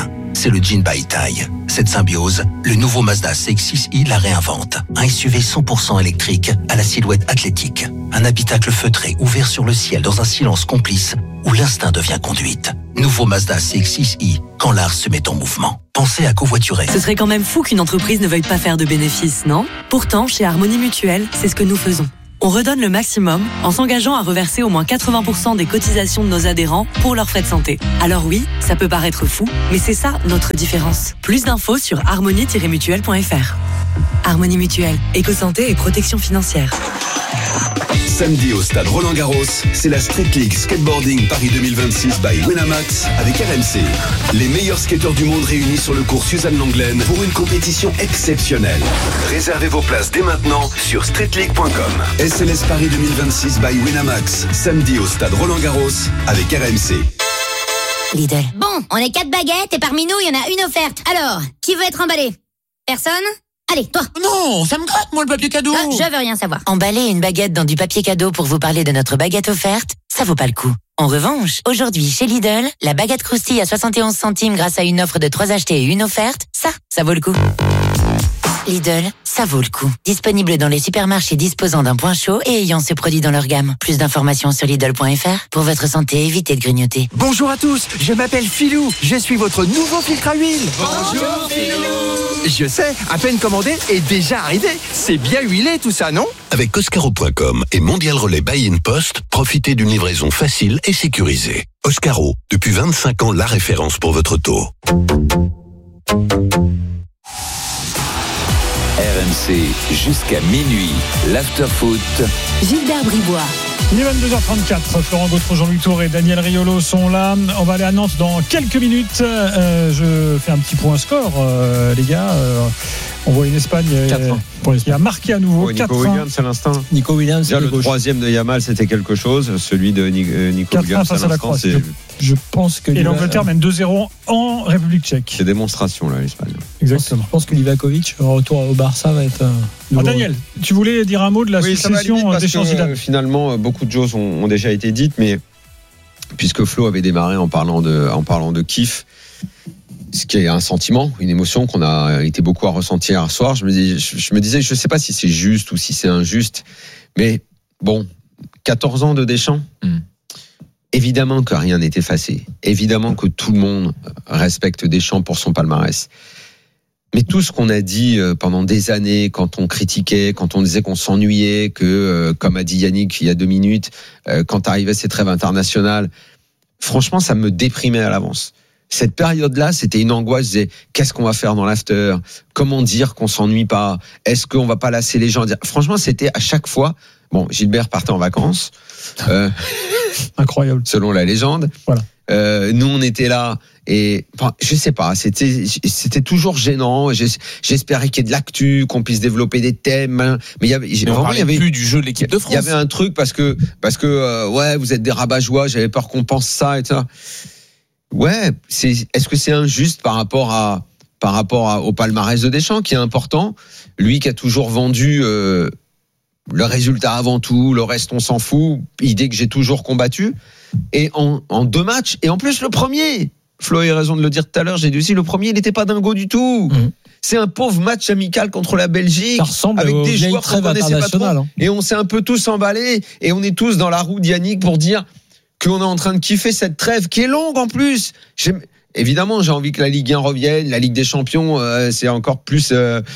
c'est le jean by taille. Cette symbiose, le nouveau Mazda CX-6i la réinvente. Un SUV 100% électrique à la silhouette athlétique. Un habitacle feutré ouvert sur le ciel dans un silence complice où l'instinct devient conduite. Nouveau Mazda CX-6i, quand l'art se met en mouvement. Pensez à covoiturer. Ce serait quand même fou qu'une entreprise ne veuille pas faire de bénéfices, non ? Pourtant, chez Harmonie Mutuelle, c'est ce que nous faisons. On redonne le maximum en s'engageant à reverser au moins 80% des cotisations de nos adhérents pour leurs frais de santé. Alors oui, ça peut paraître fou, mais c'est ça notre différence. Plus d'infos sur harmonie-mutuelle.fr. Harmonie Mutuelle, éco-santé et protection financière. Samedi au stade Roland-Garros, c'est la Street League Skateboarding Paris 2026 by Winamax avec RMC. Les meilleurs skateurs du monde réunis sur le cours Suzanne Lenglen pour une compétition exceptionnelle. Réservez vos places dès maintenant sur streetleague.com. SLS Paris 2026 by Winamax, samedi au stade Roland-Garros avec RMC. Lidl. Bon, on est 4 baguettes et parmi nous, il y en a une offerte. Alors, qui veut être emballé ? Personne ? Allez, toi. Non, ça me gratte, moi, le papier cadeau. Je veux rien savoir. Emballer une baguette dans du papier cadeau pour vous parler de notre baguette offerte, ça vaut pas le coup. En revanche, aujourd'hui, chez Lidl, la baguette croustille à 71 centimes grâce à une offre de 3 achetés et une offerte, ça vaut le coup. Lidl, ça vaut le coup. Disponible dans les supermarchés disposant d'un point chaud et ayant ce produit dans leur gamme. Plus d'informations sur Lidl.fr. Pour votre santé, évitez de grignoter. Bonjour à tous, je m'appelle Philou. Je suis votre nouveau filtre à huile. Bonjour Philou. Je sais, à peine commandé et déjà arrivé. C'est bien huilé tout ça, non ? Avec Oscaro.com et Mondial Relais Buy-in Post, profitez d'une livraison facile et sécurisée. Oscaro, depuis 25 ans, la référence pour votre auto. RMC jusqu'à minuit, l'afterfoot. Gilbert Bribois. Il est 22h34, Florent Gautreau, Jean-Louis Tour et Daniel Riolo sont là. On va aller à Nantes dans quelques minutes. Je fais un petit point score, les gars. On voit une Espagne qui a marqué à nouveau. Nico Williams à l'instant. Nico Williams. Déjà, le troisième de Yamal, c'était quelque chose. Celui de Nico Williams face à l'instant, c'est... Je pense que et l'Angleterre mène 2-0 en République tchèque. C'est démonstration, là, l'Espagne. Exactement. Je pense que Livakovic, retour au Barça, va être. Daniel, tu voulais dire un mot de la succession Deschamps Zidane. Finalement, beaucoup de choses ont déjà été dites, mais puisque Flo avait démarré en parlant de kiff, ce qui est un sentiment, une émotion qu'on a été beaucoup à ressentir hier soir, je me disais, je ne sais pas si c'est juste ou si c'est injuste, mais bon, 14 ans de Deschamps. Évidemment que rien n'est effacé. Évidemment que tout le monde respecte Deschamps pour son palmarès. Mais tout ce qu'on a dit pendant des années, quand on critiquait, quand on disait qu'on s'ennuyait, que, comme a dit Yannick il y a 2 minutes, quand arrivait ces trêves internationales, franchement, ça me déprimait à l'avance. Cette période-là, c'était une angoisse. Je disais, qu'est-ce qu'on va faire dans l'after ? Comment dire qu'on s'ennuie pas ? Est-ce qu'on va pas lasser les gens ? Franchement, c'était à chaque fois. Bon, Gilbert partait en vacances. Incroyable. Selon la légende. Voilà. Nous, on était là. Et enfin, je sais pas, c'était toujours gênant. J'espérais qu'il y ait de l'actu, qu'on puisse développer des thèmes. Mais il y avait plus du jeu de l'équipe de France. Il y avait un truc parce que ouais, vous êtes des rabat-joie. J'avais peur qu'on pense ça et ça. Ouais, est-ce que c'est injuste par rapport au palmarès de Deschamps qui est important, lui qui a toujours vendu le résultat avant tout, le reste on s'en fout, idée que j'ai toujours combattu, et en 2 matchs, et en plus le premier, Flo a eu raison de le dire tout à l'heure, j'ai dit aussi, le premier il n'était pas dingo du tout. C'est un pauvre match amical contre la Belgique, avec des joueurs qu'on connaissait pas trop, et on s'est un peu tous emballés, et on est tous dans la roue d'Yannick pour dire qu'on est en train de kiffer cette trêve qui est longue en plus. Évidemment, j'ai envie que la Ligue 1 revienne, la Ligue des Champions, c'est encore plus,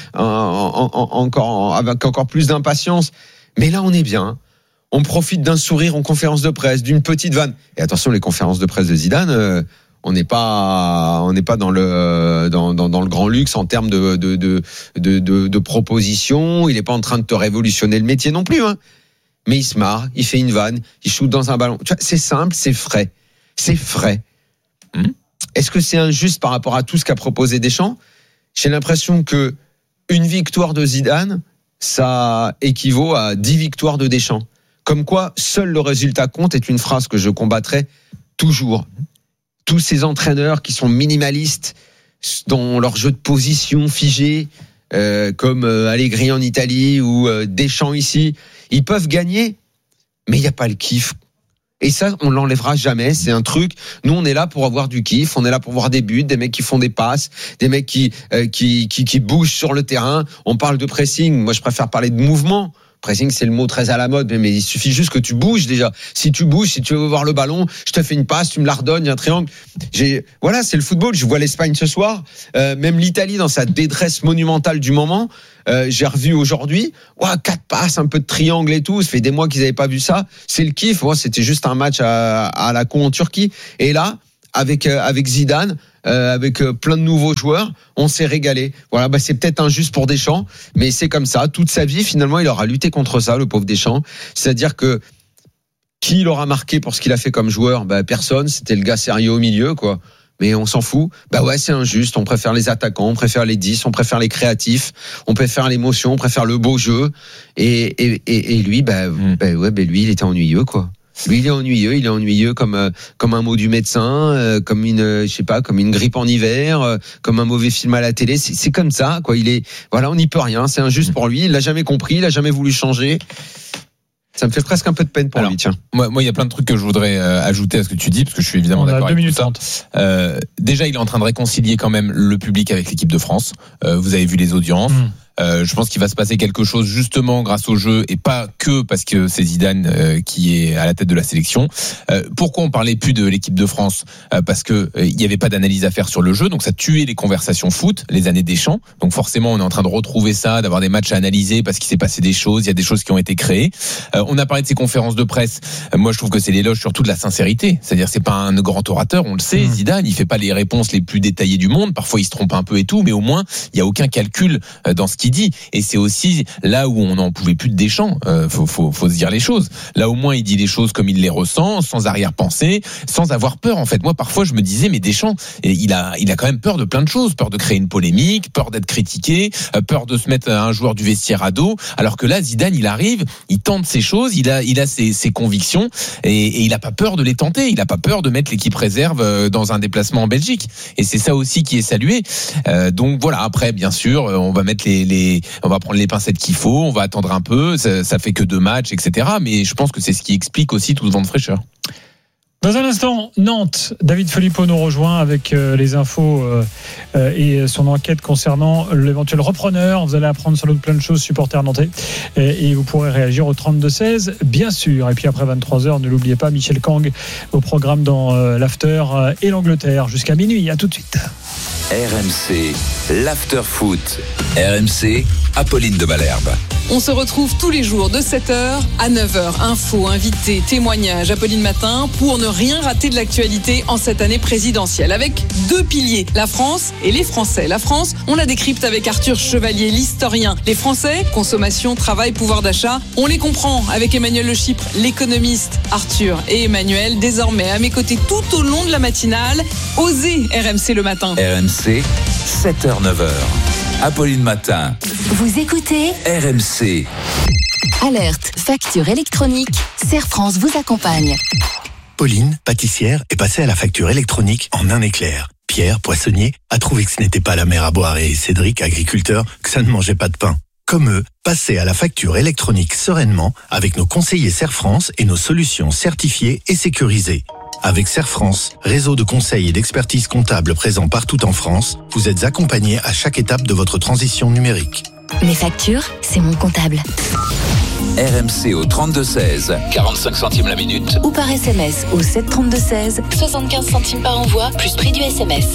avec encore plus d'impatience. Mais là, on est bien. On profite d'un sourire en conférence de presse, d'une petite vanne. Et attention, les conférences de presse de Zidane, on n'est pas dans le grand luxe en termes de propositions. Il n'est pas en train de te révolutionner le métier non plus, hein. Mais il se marre, il fait une vanne, il shoot dans un ballon. Tu vois, c'est simple, c'est frais. C'est frais. Est-ce que c'est injuste par rapport à tout ce qu'a proposé Deschamps ? J'ai l'impression que une victoire de Zidane, ça équivaut à 10 victoires de Deschamps. Comme quoi, seul le résultat compte est une phrase que je combattrai toujours. Tous ces entraîneurs qui sont minimalistes dans leur jeu de position figé, comme Allegri en Italie ou Deschamps ici, ils peuvent gagner, mais il n'y a pas le kiff. Et ça, on l'enlèvera jamais. C'est un truc. Nous, on est là pour avoir du kiff. On est là pour voir des buts, des mecs qui font des passes, des mecs qui bougent sur le terrain. On parle de pressing. Moi, je préfère parler de mouvement. Pressing, c'est le mot très à la mode, mais il suffit juste que tu bouges déjà. Si tu bouges, si tu veux voir le ballon, je te fais une passe, tu me la redonnes, il y a un triangle. Voilà, c'est le football. Je vois l'Espagne ce soir, même l'Italie dans sa détresse monumentale du moment. J'ai revu aujourd'hui, 4 passes, un peu de triangle et tout. Ça fait des mois qu'ils n'avaient pas vu ça. C'est le kiff. Moi, c'était juste un match à la con en Turquie. Et là, avec Zidane, avec plein de nouveaux joueurs, on s'est régalé. Voilà, c'est peut-être injuste pour Deschamps, mais c'est comme ça. Toute sa vie, finalement, il aura lutté contre ça, le pauvre Deschamps. C'est-à-dire que qui l'aura marqué pour ce qu'il a fait comme joueur ? Personne. C'était le gars sérieux au milieu, quoi. Mais on s'en fout. C'est injuste. On préfère les attaquants, on préfère les 10, on préfère les créatifs, on préfère l'émotion, on préfère le beau jeu. Et lui, lui, il était ennuyeux, quoi. Lui, il est ennuyeux comme un mot du médecin, comme une grippe en hiver, comme un mauvais film à la télé. C'est comme ça, quoi. On n'y peut rien. C'est injuste pour lui. Il l'a jamais compris. Il a jamais voulu changer. Ça me fait presque un peu de peine pour lui, tiens. Moi, il y a plein de trucs que je voudrais ajouter à ce que tu dis, parce que je suis évidemment d'accord avec tout ça. Déjà, il est en train de réconcilier quand même le public avec l'équipe de France. Vous avez vu les audiences. Je pense qu'il va se passer quelque chose justement grâce au jeu et pas que parce que c'est Zidane qui est à la tête de la sélection. Pourquoi on parlait plus de l'équipe de France ? Parce que il y avait pas d'analyse à faire sur le jeu, donc ça tuait les conversations foot, les années Deschamps. Donc forcément, on est en train de retrouver ça, d'avoir des matchs à analyser parce qu'il s'est passé des choses, il y a des choses qui ont été créées. On a parlé de ses conférences de presse. Moi, je trouve que c'est l'éloge surtout de la sincérité. C'est-à-dire, c'est pas un grand orateur, on le sait. Zidane, il fait pas les réponses les plus détaillées du monde. Parfois, il se trompe un peu et tout, mais au moins, il y a aucun calcul dans ce qu'il dit. Et c'est aussi là où on n'en pouvait plus de Deschamps. Faut se dire les choses. Là, au moins, il dit les choses comme il les ressent, sans arrière-pensée, sans avoir peur. En fait, moi, parfois, je me disais, mais Deschamps, il a quand même peur de plein de choses, peur de créer une polémique, peur d'être critiqué, peur de se mettre un joueur du vestiaire à dos. Alors que là, Zidane, il arrive, il tente ses choses, il a ses convictions et il a pas peur de les tenter. Il a pas peur de mettre l'équipe réserve dans un déplacement en Belgique. Et c'est ça aussi qui est salué. Donc voilà. Après, bien sûr, on va mettre on va prendre les pincettes qu'il faut, on va attendre un peu. Ça fait que 2 matchs, etc. Mais je pense que c'est ce qui explique aussi tout ce vent de fraîcheur. Dans un instant, Nantes, David Filippo nous rejoint avec les infos et son enquête concernant l'éventuel repreneur. Vous allez apprendre sans doute plein de choses, supporters nantais, et vous pourrez réagir au 32-16, bien sûr. Et puis après 23h, ne l'oubliez pas, Michel Kang au programme dans l'After et l'Angleterre jusqu'à minuit. À tout de suite. RMC, l'After Foot. RMC, Apolline de Malherbe. On se retrouve tous les jours de 7h à 9h. Infos, invités, témoignages, Apolline Matin, pour ne rien rater de l'actualité en cette année présidentielle. Avec 2 piliers, la France et les Français. La France, on la décrypte avec Arthur Chevalier, l'historien. Les Français, consommation, travail, pouvoir d'achat, on les comprend avec Emmanuel Le Chypre, l'économiste. Arthur et Emmanuel, désormais à mes côtés tout au long de la matinale. Osez RMC le matin. RMC, 7h-9h. Apolline Matin. Vous écoutez RMC. Alerte, facture électronique. Serre France vous accompagne. Pauline, pâtissière, est passée à la facture électronique en un éclair. Pierre, poissonnier, a trouvé que ce n'était pas la mer à boire et Cédric, agriculteur, que ça ne mangeait pas de pain. Comme eux, passez à la facture électronique sereinement avec nos conseillers Serre France et nos solutions certifiées et sécurisées. Avec Serre France, réseau de conseils et d'expertise comptable présent partout en France, vous êtes accompagnés à chaque étape de votre transition numérique. Mes factures, c'est mon comptable. RMC au 32-16, 45 centimes la minute. Ou par SMS au 732-16, 75 centimes par envoi, plus prix du SMS.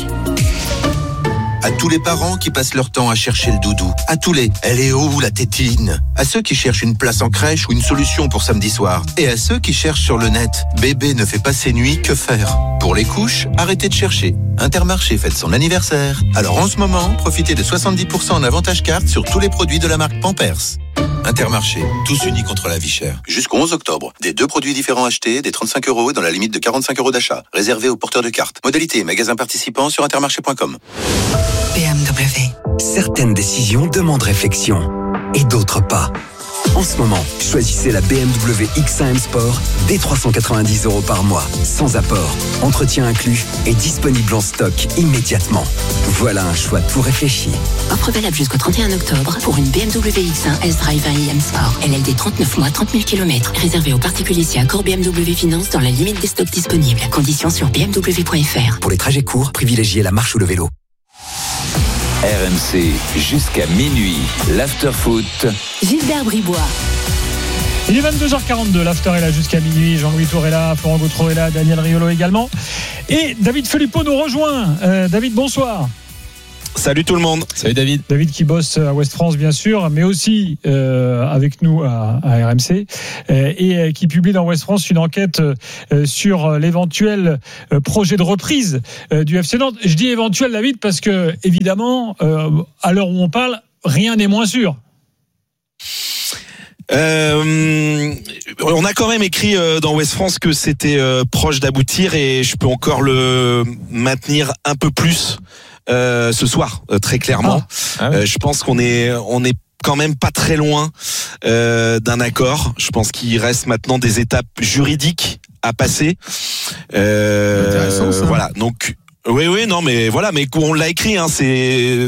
À tous les parents qui passent leur temps à chercher le doudou. À tous les « elle est où la tétine ?» À ceux qui cherchent une place en crèche ou une solution pour samedi soir. Et à ceux qui cherchent sur le net « bébé ne fait pas ses nuits, que faire ?» Pour les couches, arrêtez de chercher. Intermarché fête son anniversaire. Alors en ce moment, profitez de 70% en avantage carte sur tous les produits de la marque Pampers. Intermarché, tous unis contre la vie chère. Jusqu'au 11 octobre, des 2 produits différents achetés, des 35 € dans la limite de 45 € d'achat. Réservé aux porteurs de cartes. Modalité, magasin participant sur intermarché.com. BMW. Certaines décisions demandent réflexion et d'autres pas. En ce moment, choisissez la BMW X1 M Sport dès 390 € par mois, sans apport, entretien inclus et disponible en stock immédiatement. Voilà un choix tout réfléchi. Offre valable jusqu'au 31 octobre pour une BMW X1 S-Drive 1 IM Sport. LLD 39 mois, 30 000 km. Réservé aux particuliers si accord BMW Finance dans la limite des stocks disponibles. Conditions sur bmw.fr. Pour les trajets courts, privilégiez la marche ou le vélo. RMC jusqu'à minuit. L'after-foot. Gilbert Bribois. Il est 22h42, l'after est là jusqu'à minuit. Jean-Louis Tour est là, Florent Gautreau est là, Daniel Riolo également. Et David Filippo nous rejoint. David, bonsoir. Salut tout le monde. Salut David. David qui bosse à Ouest France bien sûr, mais aussi avec nous à RMC et qui publie dans Ouest France une enquête sur l'éventuel projet de reprise du FC Nantes. Je dis éventuel, David, parce que évidemment, à l'heure où on parle, rien n'est moins sûr. On a quand même écrit dans Ouest France que c'était proche d'aboutir et je peux encore le maintenir un peu plus ce soir, très clairement. Je pense qu'on est quand même pas très loin d'un accord. Je pense qu'il reste maintenant des étapes juridiques à passer. Intéressant, ça. Voilà, donc oui, non, mais voilà, mais on l'a écrit, hein, c'est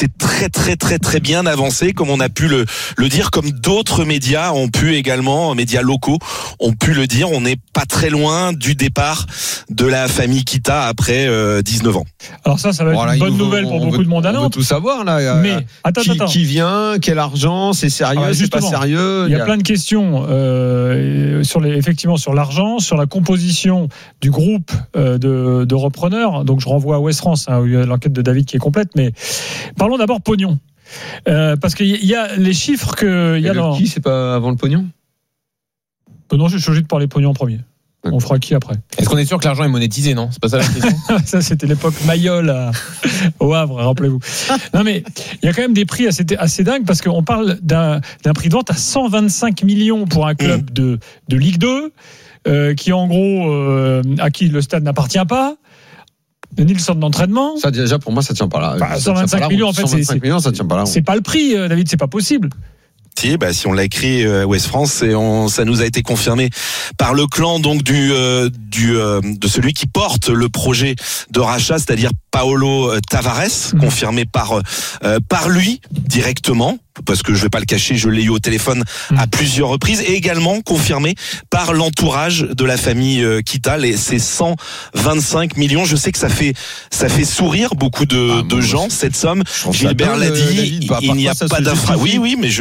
très bien avancé, comme on a pu le dire, comme d'autres médias ont pu également, médias locaux ont pu le dire. On n'est pas très loin du départ de la famille Kita après 19 ans. Alors ça va être une bonne nouvelle pour beaucoup de monde à Nantes. On veut tout savoir là. Mais attends. Qui vient, quel argent, c'est sérieux, c'est pas sérieux. Il y a plein de questions effectivement sur l'argent, sur la composition du groupe de repreneurs. Donc je renvoie à Ouest France, où il y a l'enquête de David qui est complète, mais parlons d'abord pognon. Parce qu'il y a les chiffres que il y a dans. Qui, c'est pas avant le pognon? Non, je suis obligé de parler pognon en premier. On fera qui après? Est-ce qu'on est sûr que l'argent est monétisé, non? C'est pas ça la question? Ça, c'était l'époque Mayol au Havre, rappelez-vous. Non, mais il y a quand même des prix assez dingues parce qu'on parle d'un prix de vente à 125 millions pour un club de Ligue 2, qui en gros, à qui le stade n'appartient pas. Ni le centre d'entraînement. Ça, déjà, pour moi, ça tient pas là. 125 millions, en fait, 125 millions, ça tient pas là. C'est pas le prix, David, c'est pas possible. Si on l'a écrit Ouest France et ça nous a été confirmé par le clan donc de celui qui porte le projet de rachat, c'est-à-dire Paolo Tavares, confirmé par lui directement, parce que je vais pas le cacher, je l'ai eu au téléphone à plusieurs reprises, et également confirmé par l'entourage de la famille Kita, ces 125 millions. Je sais que ça fait sourire beaucoup de gens, cette somme. Gilbert l'a dit, il n'y a pas d'infra. Oui, mais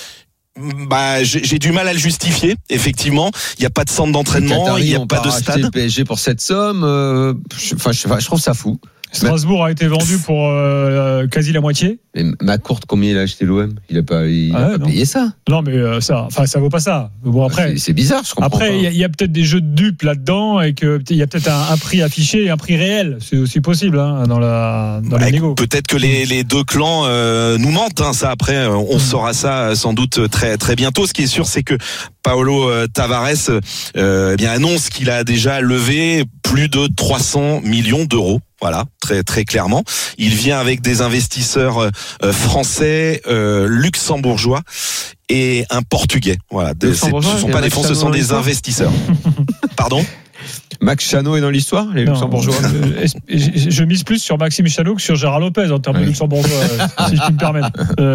j'ai du mal à le justifier. Effectivement, il n'y a pas de centre d'entraînement, il n'y a pas de stade. Le PSG pour cette somme, je trouve ça fou. Strasbourg a été vendu pour quasi la moitié. Mais McCourt, combien il a acheté l'OM? Il a pas payé ça. Non, mais ça vaut pas ça. Bon, après, c'est bizarre, je comprends. Après, il y a peut-être des jeux de dupes là-dedans et qu'il y a peut-être un prix affiché et un prix réel. C'est aussi possible dans les négos. Peut-être que les deux clans nous mentent. Ça, après, on saura ça sans doute très très bientôt. Ce qui est sûr, c'est que Paolo Tavares annonce qu'il a déjà levé plus de 300 millions d'euros. Voilà, très très clairement. Il vient avec des investisseurs français, luxembourgeois et un portugais. Voilà, ce sont pas des fonds, ce sont des investisseurs. Pardon? Max Chano est dans l'histoire, les luxembourgeois. Je mise plus sur Maxime Chano que sur Gérard Lopez en termes de luxembourgeois, si je puis me permettre.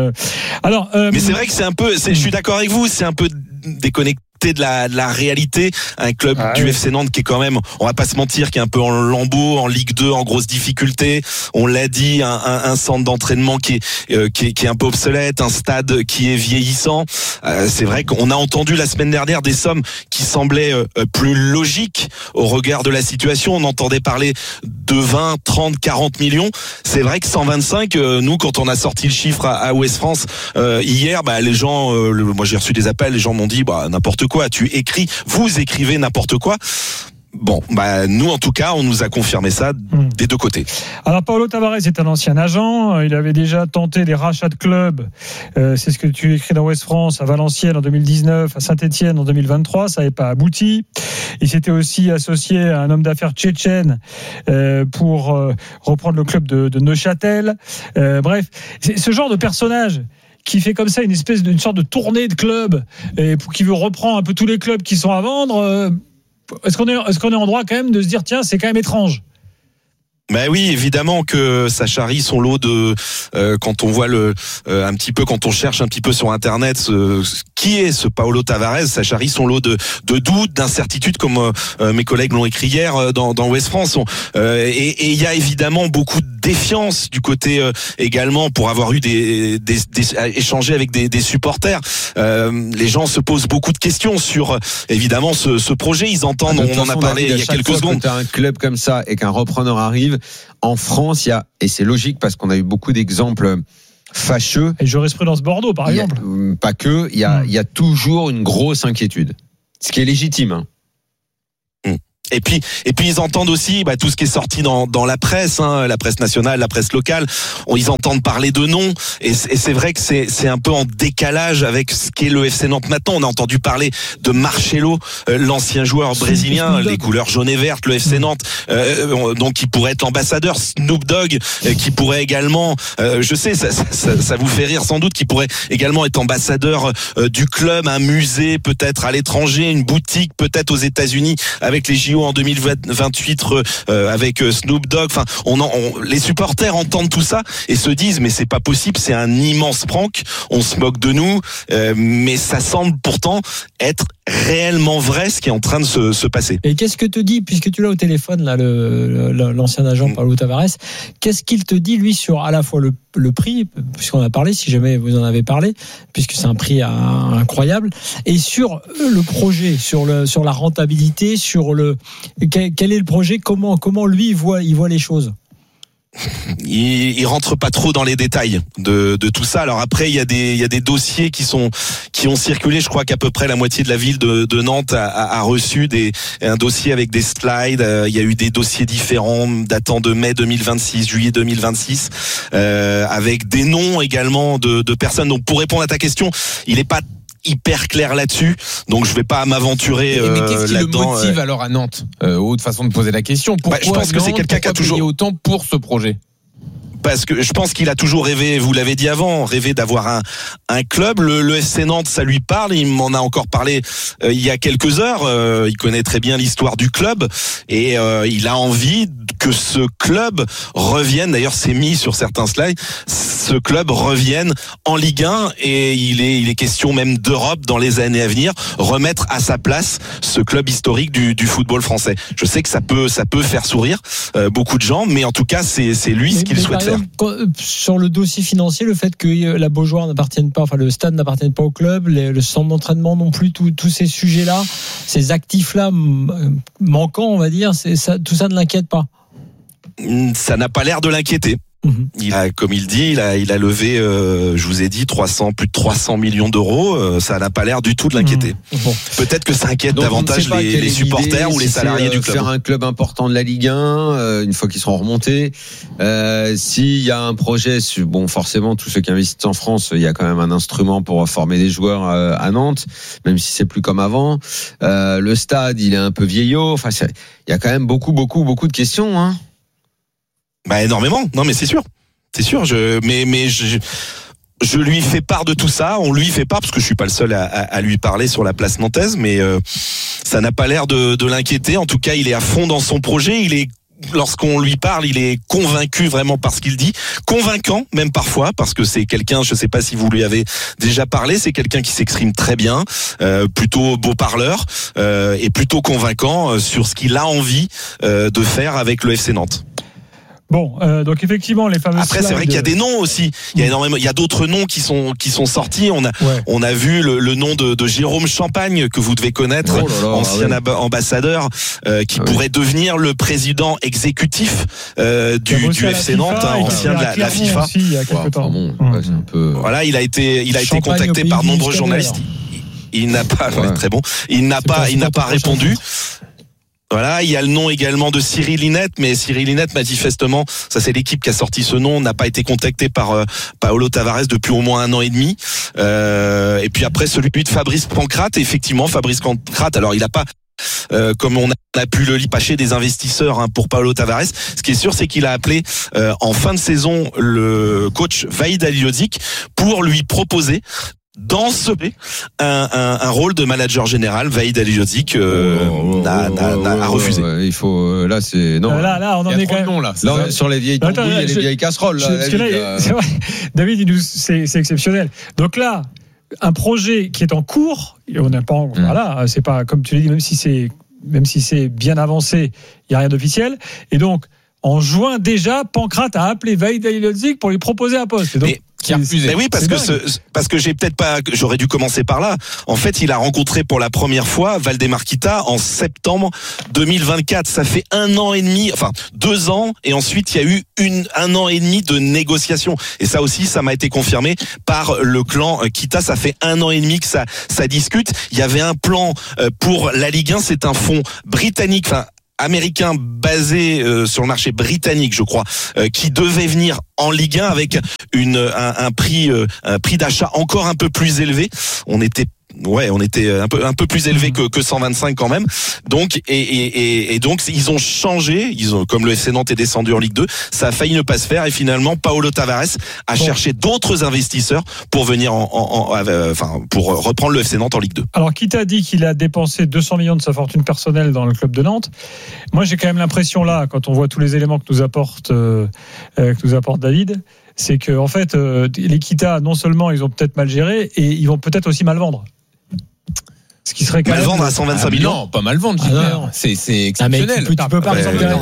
Mais c'est vrai que c'est un peu, je suis d'accord avec vous, c'est un peu déconnecté de la réalité. Un club du FC Nantes qui est quand même, on va pas se mentir, qui est un peu en lambeaux, en Ligue 2, en grosse difficulté. On l'a dit, un centre d'entraînement qui est un peu obsolète, un stade qui est vieillissant. C'est vrai qu'on a entendu la semaine dernière des sommes qui semblaient plus logiques au regard de la situation. On entendait parler de 20, 30, 40 millions. C'est vrai que 125, nous, quand on a sorti le chiffre à Ouest France hier, les gens, moi j'ai reçu des appels, les gens m'ont dit n'importe quoi, vous écrivez n'importe quoi. Bon, nous en tout cas, on nous a confirmé ça des deux côtés. Alors Paolo Tavares est un ancien agent, il avait déjà tenté des rachats de clubs, c'est ce que tu écris dans Ouest France, à Valenciennes en 2019, à Saint-Etienne en 2023, ça n'avait pas abouti. Il s'était aussi associé à un homme d'affaires tchétchène pour reprendre le club de Neuchâtel. Bref, c'est ce genre de personnage qui fait comme ça une sorte de tournée de clubs et qui veut reprendre un peu tous les clubs qui sont à vendre. Est-ce qu'on est en droit quand même de se dire tiens, c'est quand même étrange? Ben oui, évidemment que ça charrie son lot de quand on voit un petit peu, quand on cherche un petit peu sur internet qui est ce Paulo Tavares, ça charrie son lot de doutes, d'incertitudes, comme mes collègues l'ont écrit hier dans Ouest France. Et il y a évidemment beaucoup de défiance du côté également pour avoir eu échangé avec des supporters. Les gens se posent beaucoup de questions sur évidemment ce projet. Ils entendent, on en a parlé il y a quelques secondes. Quand tu as un club comme ça et qu'un repreneur arrive, en France, il y a, et c'est logique parce qu'on a eu beaucoup d'exemples fâcheux. Et jurisprudence Bordeaux, par exemple. Pas que, il y a toujours une grosse inquiétude. Ce qui est légitime, hein. Et puis ils entendent aussi tout ce qui est sorti dans la presse, la presse nationale, la presse locale. Ils entendent parler de noms, et c'est vrai que c'est un peu en décalage avec ce qu'est le FC Nantes maintenant. On a entendu parler de Marcelo, l'ancien joueur brésilien, les couleurs jaune et verte, le FC Nantes, donc qui pourrait être l'ambassadeur. Snoop Dogg, qui pourrait également, je sais, ça vous fait rire sans doute, qui pourrait également être ambassadeur du club, un musée peut-être à l'étranger, une boutique peut-être aux États-Unis avec les JO en 2028 avec Snoop Dogg. Enfin, les supporters entendent tout ça et se disent mais c'est pas possible, c'est un immense prank, on se moque de nous, mais ça semble pourtant être réellement vrai ce qui est en train de se passer. Et qu'est-ce que te dit, puisque tu l'as au téléphone là, l'ancien agent Paulo Tavares, qu'est-ce qu'il te dit lui sur à la fois le prix, puisqu'on a parlé, si jamais vous en avez parlé, puisque c'est un prix incroyable, et sur le projet, sur la rentabilité, sur quel est le projet, comment lui il voit les choses? Il rentre pas trop dans les détails de tout ça. Alors après, il y a des dossiers qui ont circulé. Je crois qu'à peu près la moitié de la ville de Nantes a reçu un dossier avec des slides. Il y a eu des dossiers différents datant de mai 2026, juillet 2026, avec des noms également de personnes. Donc pour répondre à ta question, il est pas hyper clair là-dessus, donc je vais pas m'aventurer mais qu'est-ce qui là-dedans. Le motive alors à Nantes, autre façon de poser la question. Pourquoi je pense que c'est quelqu'un qui a toujours payé autant pour ce projet. Parce que je pense qu'il a toujours rêvé, vous l'avez dit avant, rêvé d'avoir un club. Le FC Nantes, ça lui parle. Il m'en a encore parlé il y a quelques heures. Il connaît très bien l'histoire du club et il a envie que ce club revienne. D'ailleurs, c'est mis sur certains slides. Ce club revienne en Ligue 1 et il est question même d'Europe dans les années à venir. Remettre à sa place ce club historique du football français. Je sais que ça peut faire sourire beaucoup de gens, mais en tout cas, c'est lui ce qu'il souhaite faire. Sur le dossier financier, le fait que la Beaujoire n'appartienne pas, enfin le stade n'appartienne pas au club, le centre d'entraînement non plus, tous ces sujets-là, ces actifs-là manquants, on va dire, tout ça ne l'inquiète pas. Ça n'a pas l'air de l'inquiéter. Il a, comme il dit, il a levé, je vous ai dit, plus de 300 millions d'euros. Ça n'a pas l'air du tout de l'inquiéter. Bon. Peut-être que ça inquiète davantage les supporters ou les salariés du club. Faire un club important de la Ligue 1, une fois qu'ils seront remontés. S'il y a un projet, bon, forcément, tous ceux qui investissent en France, il y a quand même un instrument pour former des joueurs à Nantes, même si c'est plus comme avant. Le stade, il est un peu vieillot. Enfin, il y a quand même beaucoup de questions, hein. Énormément. Non, mais c'est sûr. Je lui fais part de tout ça. On lui fait part parce que je suis pas le seul à lui parler sur la place nantaise, mais ça n'a pas l'air de l'inquiéter. En tout cas, il est à fond dans son projet. Lorsqu'on lui parle, il est convaincu vraiment par ce qu'il dit, convaincant même parfois, parce que c'est quelqu'un, je sais pas si vous lui avez déjà parlé, c'est quelqu'un qui s'exprime très bien, plutôt beau parleur et plutôt convaincant sur ce qu'il a envie de faire avec le FC Nantes. Bon, donc effectivement, les fameux. Après, c'est vrai qu'il y a des noms aussi. Il y a énormément, il y a d'autres noms qui sont sortis. On a vu le nom de Jérôme Champagne que vous devez connaître, ancien ambassadeur, qui pourrait devenir le président exécutif du FC Nantes, ancien de la FIFA. Aussi, il y a quelques temps. C'est un peu... Voilà, il a été contacté par nombreux journalistes. Il n'a pas, très bon. Il n'a pas répondu. Voilà, il y a le nom également de Cyril Linette, mais Cyril Linette, manifestement, ça c'est l'équipe qui a sorti ce nom, n'a pas été contacté par Paulo Tavares depuis au moins 1 an et demi. Et puis après celui de Fabrice Pancrate, effectivement Fabrice Pancrate, alors il n'a pas comme on a pu le lipâcher des investisseurs pour Paulo Tavares. Ce qui est sûr, c'est qu'il a appelé en fin de saison le coach Vahid Halilhodžić pour lui proposer dans un rôle de manager général. Vahid Halilhodžić a refusé. Il faut là c'est non. Là on en est quand même là sur les vieilles tambouilles et les vieilles casseroles. C'est vrai. David, c'est exceptionnel. Donc là, un projet qui est en cours, et on n'a pas voilà, c'est pas comme tu l'as dit, même si c'est bien avancé, il y a rien d'officiel. Et donc en juin déjà, Pancrate a appelé Vahid Halilhodžić pour lui proposer un poste. Et donc, qui a refusé. Mais oui, parce que j'aurais dû commencer par là. En fait, il a rencontré pour la première fois Valdemar Kita en septembre 2024. Ça fait 1 an et demi, enfin 2 ans, et ensuite il y a eu 1 an et demi de négociations. Et ça aussi, ça m'a été confirmé par le clan Kita. Ça fait 1 an et demi que ça discute. Il y avait un plan pour la Ligue 1. C'est un fonds britannique, enfin américain basé sur le marché britannique, je crois, qui devait venir en Ligue 1 avec un prix d'achat encore un peu plus élevé. On était un peu plus élevé que 125 quand même. Donc et donc ils ont changé, comme le FC Nantes est descendu en Ligue 2, ça a failli ne pas se faire et finalement Paulo Tavares a cherché d'autres investisseurs pour venir pour reprendre le FC Nantes en Ligue 2. Alors Kita dit qu'il a dépensé 200 millions de sa fortune personnelle dans le club de Nantes. Moi j'ai quand même l'impression là, quand on voit tous les éléments que nous apporte David, c'est que en fait les Kita non seulement ils ont peut-être mal géré et ils vont peut-être aussi mal vendre. Ce qui serait quand mal même vendre à 125 millions. Non, pas mal vendre, Gilbert. C'est exceptionnel. Tu peux pas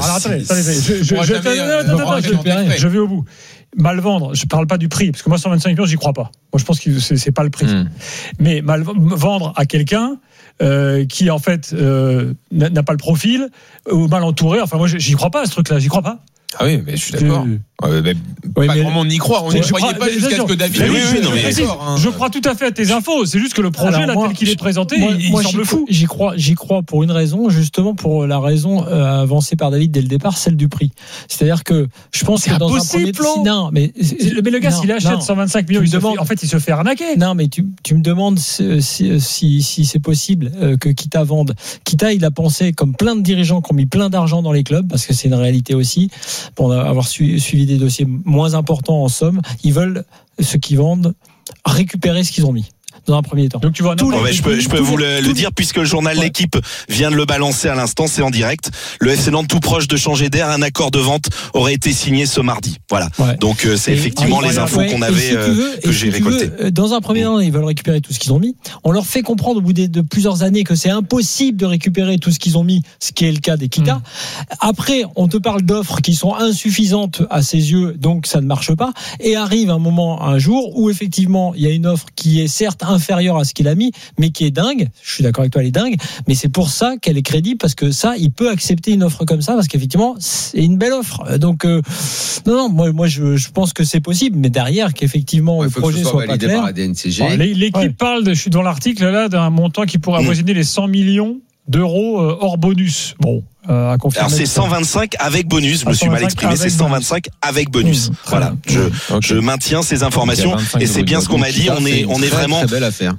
je vais au bout. Mal vendre, je parle pas du prix, parce que moi 125 millions, j'y crois pas. Moi je pense que c'est pas le prix. Mais mal vendre à quelqu'un qui en fait n'a pas le profil ou mal entouré. Enfin moi j'y crois pas à ce truc-là, j'y crois pas. Ah oui, mais je suis d'accord. Pas vraiment on y croit. On n'y croyait pas jusqu'à ce que David. Je crois tout à fait à tes infos. C'est juste que le projet, tel qu'il est présenté, il semble fou. J'y crois pour une raison, justement pour la raison avancée par David dès le départ, celle du prix. C'est-à-dire que je pense que dans un premier temps, non, mais le gars s'il achète 125 millions, en fait, il se fait arnaquer. Non, mais tu me demandes si c'est possible que Kita vende. Kita, il a pensé comme plein de dirigeants qui ont mis plein d'argent dans les clubs, parce que c'est une réalité aussi. Pour avoir suivi des dossiers moins importants en somme, ils veulent, ceux qui vendent, récupérer ce qu'ils ont mis dans un premier temps. Donc tu vois, je peux vous le dire, puisque le journal L'Équipe vient de le balancer à l'instant, c'est en direct. Le FC Nantes tout proche de changer d'air, un accord de vente aurait été signé ce mardi. Voilà. Ouais. Donc c'est effectivement les infos qu'on avait que j'ai récoltées. Dans un premier temps, ils veulent récupérer tout ce qu'ils ont mis. On leur fait comprendre au bout de plusieurs années que c'est impossible de récupérer tout ce qu'ils ont mis, ce qui est le cas des Kita. Après, on te parle d'offres qui sont insuffisantes à ses yeux, donc ça ne marche pas. Et arrive un jour où effectivement il y a une offre qui est certes inférieure à ce qu'il a mis, mais qui est dingue. Je suis d'accord avec toi, elle est dingue, mais c'est pour ça qu'elle est crédible, parce que ça, il peut accepter une offre comme ça, parce qu'effectivement, c'est une belle offre. Donc, non, moi, je pense que c'est possible, mais derrière, qu'effectivement, le projet soit validé par la DNCG. Bon, l'équipe parle, je suis dans l'article là, d'un montant qui pourrait avoisiner les 100 millions d'euros hors bonus. Bon. À confirmer. Alors c'est 125 avec bonus, je me suis mal exprimé, c'est 125 avec bonus. Voilà, je maintiens ces informations et c'est bien ce qu'on m'a dit, on est vraiment très belle affaire.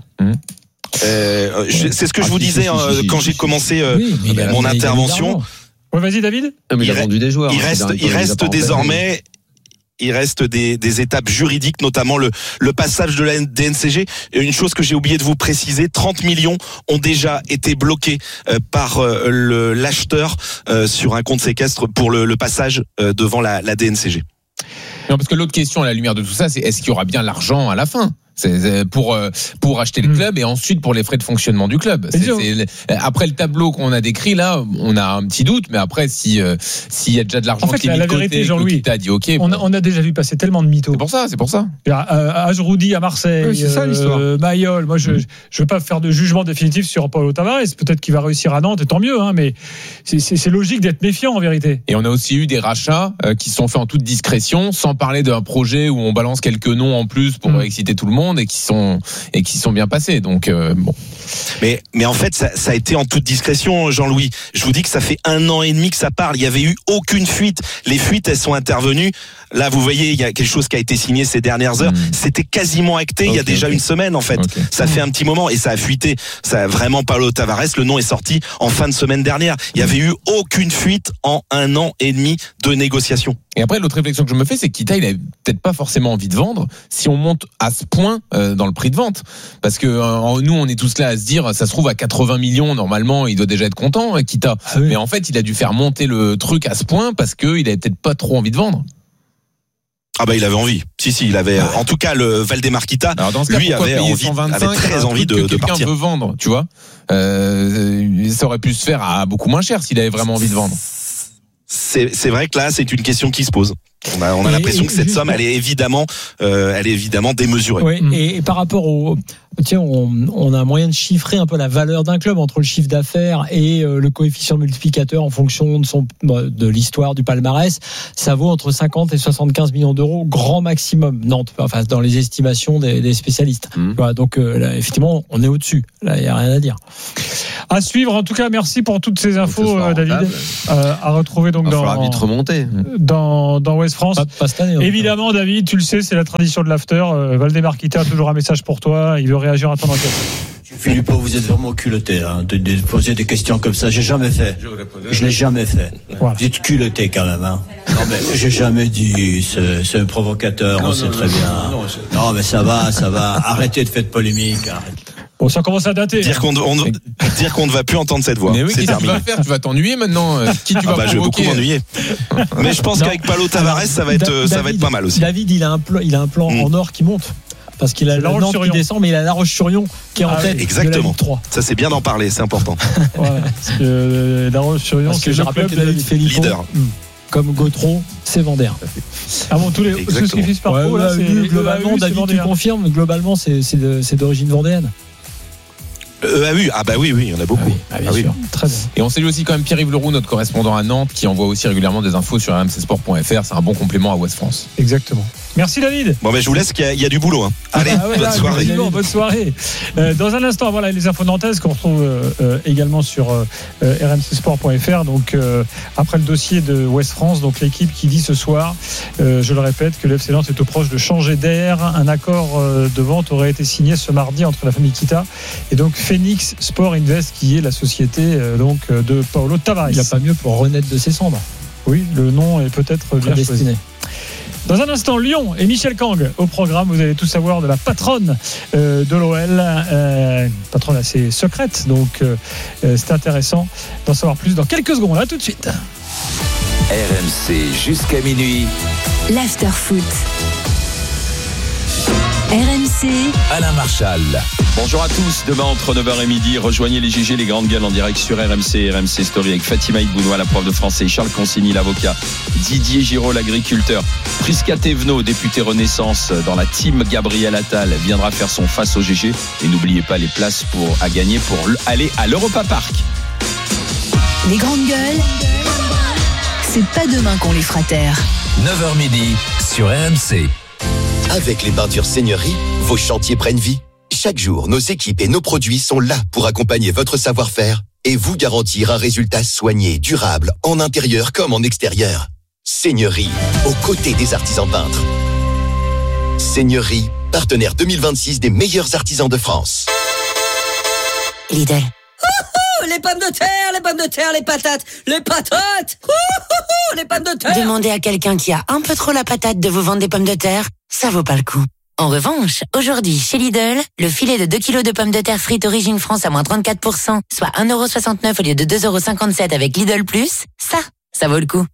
C'est ce que je vous disais quand j'ai commencé mon intervention. Ouais, vas-y David. Il a vendu des joueurs. Il reste désormais il reste des étapes juridiques, notamment le passage de la DNCG. Et une chose que j'ai oublié de vous préciser, 30 millions ont déjà été bloqués par l'acheteur sur un compte séquestre pour le passage devant la DNCG. Non, parce que l'autre question à la lumière de tout ça, c'est est-ce qu'il y aura bien l'argent à la fin ? C'est pour acheter le club et ensuite pour les frais de fonctionnement du club. Après le tableau qu'on a décrit là, on a un petit doute, mais après s'il y a déjà de l'argent en fait, qui est mis de côté, Jean-Louis, qui t'a dit OK. On a déjà vu passer tellement de mythos. C'est pour ça. Ajroudi à Marseille, c'est ça l'histoire. Mayol. Moi, je veux pas faire de jugement définitif sur Paulo Tavares. Peut-être qu'il va réussir à Nantes, et tant mieux. Mais c'est logique d'être méfiant en vérité. Et on a aussi eu des rachats qui sont faits en toute discrétion, sans parler d'un projet où on balance quelques noms en plus pour exciter tout le monde. monde et qui sont bien passés. Donc bon. Mais en fait, ça a été en toute discrétion, Jean-Louis. Je vous dis que ça fait 1 an et demi que ça parle. Il y avait eu aucune fuite. Les fuites, elles sont intervenues. Là, vous voyez, il y a quelque chose qui a été signé ces dernières heures. C'était quasiment acté il y a déjà une semaine, en fait. Ça fait un petit moment et ça a fuité. Ça a vraiment Paulo Tavares. Le nom est sorti en fin de semaine dernière. Il y avait eu aucune fuite en 1 an et demi de négociations. Et après, l'autre réflexion que je me fais, c'est que Kita, il a peut-être pas forcément envie de vendre si on monte à ce point dans le prix de vente. Parce que nous, on est tous là à se dire, ça se trouve à 80 millions, normalement, il doit déjà être content, Kita. Ah oui. Mais en fait, il a dû faire monter le truc à ce point parce qu'il avait peut-être pas trop envie de vendre. Ah bah il avait envie. Si il avait. En tout cas, le Valdemar Kita, lui avait envie, 125, avait très envie de partir. Quelqu'un veut vendre, tu vois. Ça aurait pu se faire à beaucoup moins cher s'il avait vraiment envie de vendre. C'est vrai que là, c'est une question qui se pose. On a l'impression que cette somme, elle est évidemment démesurée. Oui, et par rapport au, tiens, on a un moyen de chiffrer un peu la valeur d'un club entre le chiffre d'affaires et le coefficient multiplicateur en fonction de l'histoire du palmarès. Ça vaut entre 50 et 75 millions d'euros, grand maximum. Nantes, enfin dans les estimations des spécialistes. Voilà, donc là, effectivement, on est au-dessus. Là, il y a rien à dire. À suivre. En tout cas, merci pour toutes ces infos, David. À retrouver donc dans vite remonter. Dans West France. Pas cette année, évidemment, David, tu le sais, c'est la tradition de l'after. Valdemar Kita a toujours un message pour toi. Il veut réagir à ton enquête. Philippe, vous êtes vraiment culotté de poser des questions comme ça. J'ai jamais fait. Je l'ai jamais fait. Voilà. Vous êtes culotté quand même. Hein. Non mais j'ai jamais dit. C'est un provocateur. On sait très bien. Non mais ça va. Arrêtez de faire de polémique. Arrêtez. Bon, ça commence à dater. Dire qu'on ne va plus entendre cette voix. Mais oui, qu'est-ce que tu vas faire? Tu vas t'ennuyer maintenant. Qui tu vas provoquer? Je vais beaucoup m'ennuyer. Mais je pense qu'avec Paulo Tavares, ça va être pas mal aussi. David, il a un plan en or qui monte. Parce qu'il a la Nantes qui descend, mais il a La Roche-sur-Yon qui est en tête. Exactement. De la Ligue 3. Ça, c'est bien d'en parler, c'est important. Ouais, parce que La Roche-sur-Yon, c'est le club de David Filippo. Leader. Comme Gautreau, c'est Vendéen. Ah bon, tous les fils par pro, là, c'est globalement, David, tu confirmes, globalement, c'est d'origine vendéenne. Ah bah oui, il y en a beaucoup. Bien sûr. Très bien. Et on salue aussi quand même Pierre-Yves Leroux, notre correspondant à Nantes, qui envoie aussi régulièrement des infos sur rmcsport.fr. C'est un bon complément à Ouest France. Exactement. Merci David. Bon je vous laisse, il y a du boulot. Hein. Allez, bonne soirée. Bonne soirée. Dans un instant, voilà les infos nantaises qu'on retrouve également sur rmcsport.fr. Donc après le dossier de Ouest France, donc l'équipe qui dit ce soir, je le répète, que l'FC Nantes est au proche de changer d'air. Un accord de vente aurait été signé ce mardi entre la famille Kita et donc Phoenix Sport Invest, qui est la société de Paulo Tavares. Il n'y a pas mieux pour renaître de ses cendres. Oui, le nom est peut-être bien choisi. Dans un instant, Lyon et Michel Kang au programme. Vous allez tout savoir de la patronne de l'OL, patronne assez secrète, donc c'est intéressant d'en savoir plus dans quelques secondes. Là, tout de suite. RMC jusqu'à minuit. L'after foot. RMC. Alain Marchal. Bonjour à tous. Demain entre 9h et midi, rejoignez les GG, les grandes gueules en direct sur RMC, RMC Story avec Fatima Ibounoua, la prof de français, Charles Consigny, l'avocat, Didier Giraud, l'agriculteur, Prisca Thévenot, député Renaissance dans la team Gabriel Attal, viendra faire son face au GG. Et n'oubliez pas les places à gagner pour aller à l'Europa Park. Les grandes gueules, c'est pas demain qu'on les fera taire. 9h midi sur RMC. Avec les peintures Seigneurie, vos chantiers prennent vie. Chaque jour, nos équipes et nos produits sont là pour accompagner votre savoir-faire et vous garantir un résultat soigné, durable, en intérieur comme en extérieur. Seigneurie, aux côtés des artisans peintres. Seigneurie, partenaire 2026 des meilleurs artisans de France. Lidl. Les pommes de terre, les patates, les pommes de terre. Demandez à quelqu'un qui a un peu trop la patate de vous vendre des pommes de terre, ça vaut pas le coup. En revanche, aujourd'hui, chez Lidl, le filet de 2 kilos de pommes de terre frites Origine France à moins 34%, soit 1,69€ au lieu de 2,57€ avec Lidl+, ça vaut le coup.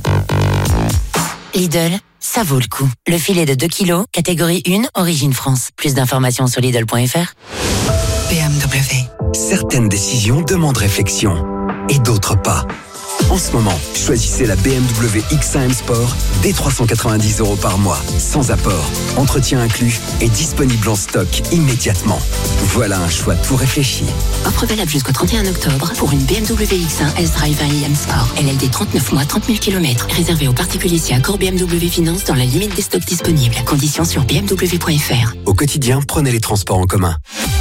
Lidl, ça vaut le coup. Le filet de 2 kilos, catégorie 1, Origine France. Plus d'informations sur Lidl.fr. BMW. Certaines décisions demandent réflexion et d'autres pas. En ce moment, choisissez la BMW X1 M Sport dès 390 € par mois, sans apport, entretien inclus et disponible en stock immédiatement. Voilà un choix tout réfléchi. Offre valable jusqu'au 31 octobre pour une BMW X1 S-Drive 1 Sport. LLD 39 mois, 30 000 km. Réservé aux particuliers si accord BMW Finance dans la limite des stocks disponibles. Conditions sur bmw.fr. Au quotidien, prenez les transports en commun.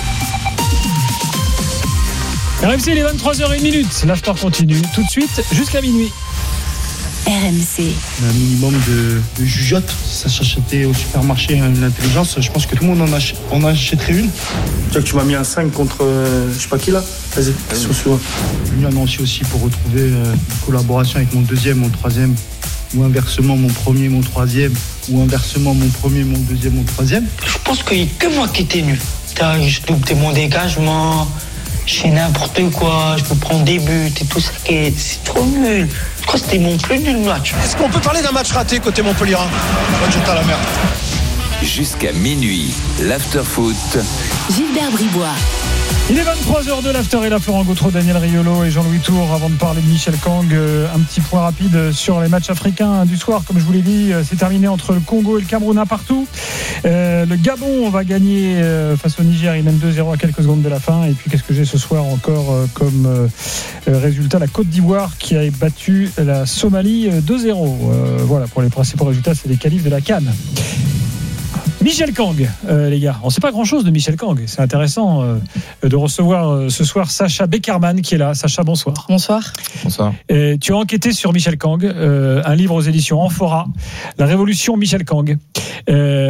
RMC, il est 23h01. L'after continue tout de suite jusqu'à minuit. RMC. Un minimum de jugeote. Ça s'achetait au supermarché une intelligence. Je pense que tout le monde en achèterait une. Tu vois que tu m'as mis un 5 contre je sais pas qui là. Vas-y, sur. Je suis venu à Nancy aussi pour retrouver une collaboration avec mon deuxième, mon troisième. Ou inversement mon premier, mon troisième. Ou inversement mon premier, mon deuxième, mon troisième. Je pense qu'il n'y a que moi qui étais nul. Je double mon dégagement. Je fais n'importe quoi, je me prends des buts et tout ça. Et c'est trop nul. Je crois que c'était mon plus nul match. Est-ce qu'on peut parler d'un match raté côté Montpellier? J'étais à la merde. Jusqu'à minuit, l'after-foot. Gilbert Bribois. Il est 23h de l'after et là, Florent Gautreau, Daniel Riolo et Jean-Louis Tour. Avant de parler de Michel Kang, un petit point rapide sur les matchs africains du soir. Comme je vous l'ai dit, c'est terminé entre le Congo et le Cameroun, un partout. Le Gabon va gagner face au Niger. Il mène 2-0 à quelques secondes de la fin. Et puis, qu'est-ce que j'ai ce soir encore comme résultat? La Côte d'Ivoire qui a battu la Somalie 2-0. Voilà, pour les principaux résultats, c'est les qualifs de la CAN. Michel Kang, les gars, on ne sait pas grand-chose de Michel Kang. C'est intéressant de recevoir ce soir Sacha Beckerman qui est là. Sacha, bonsoir. Bonsoir. Bonsoir. Tu as enquêté sur Michel Kang, un livre aux éditions Amphora, La Révolution Michel Kang.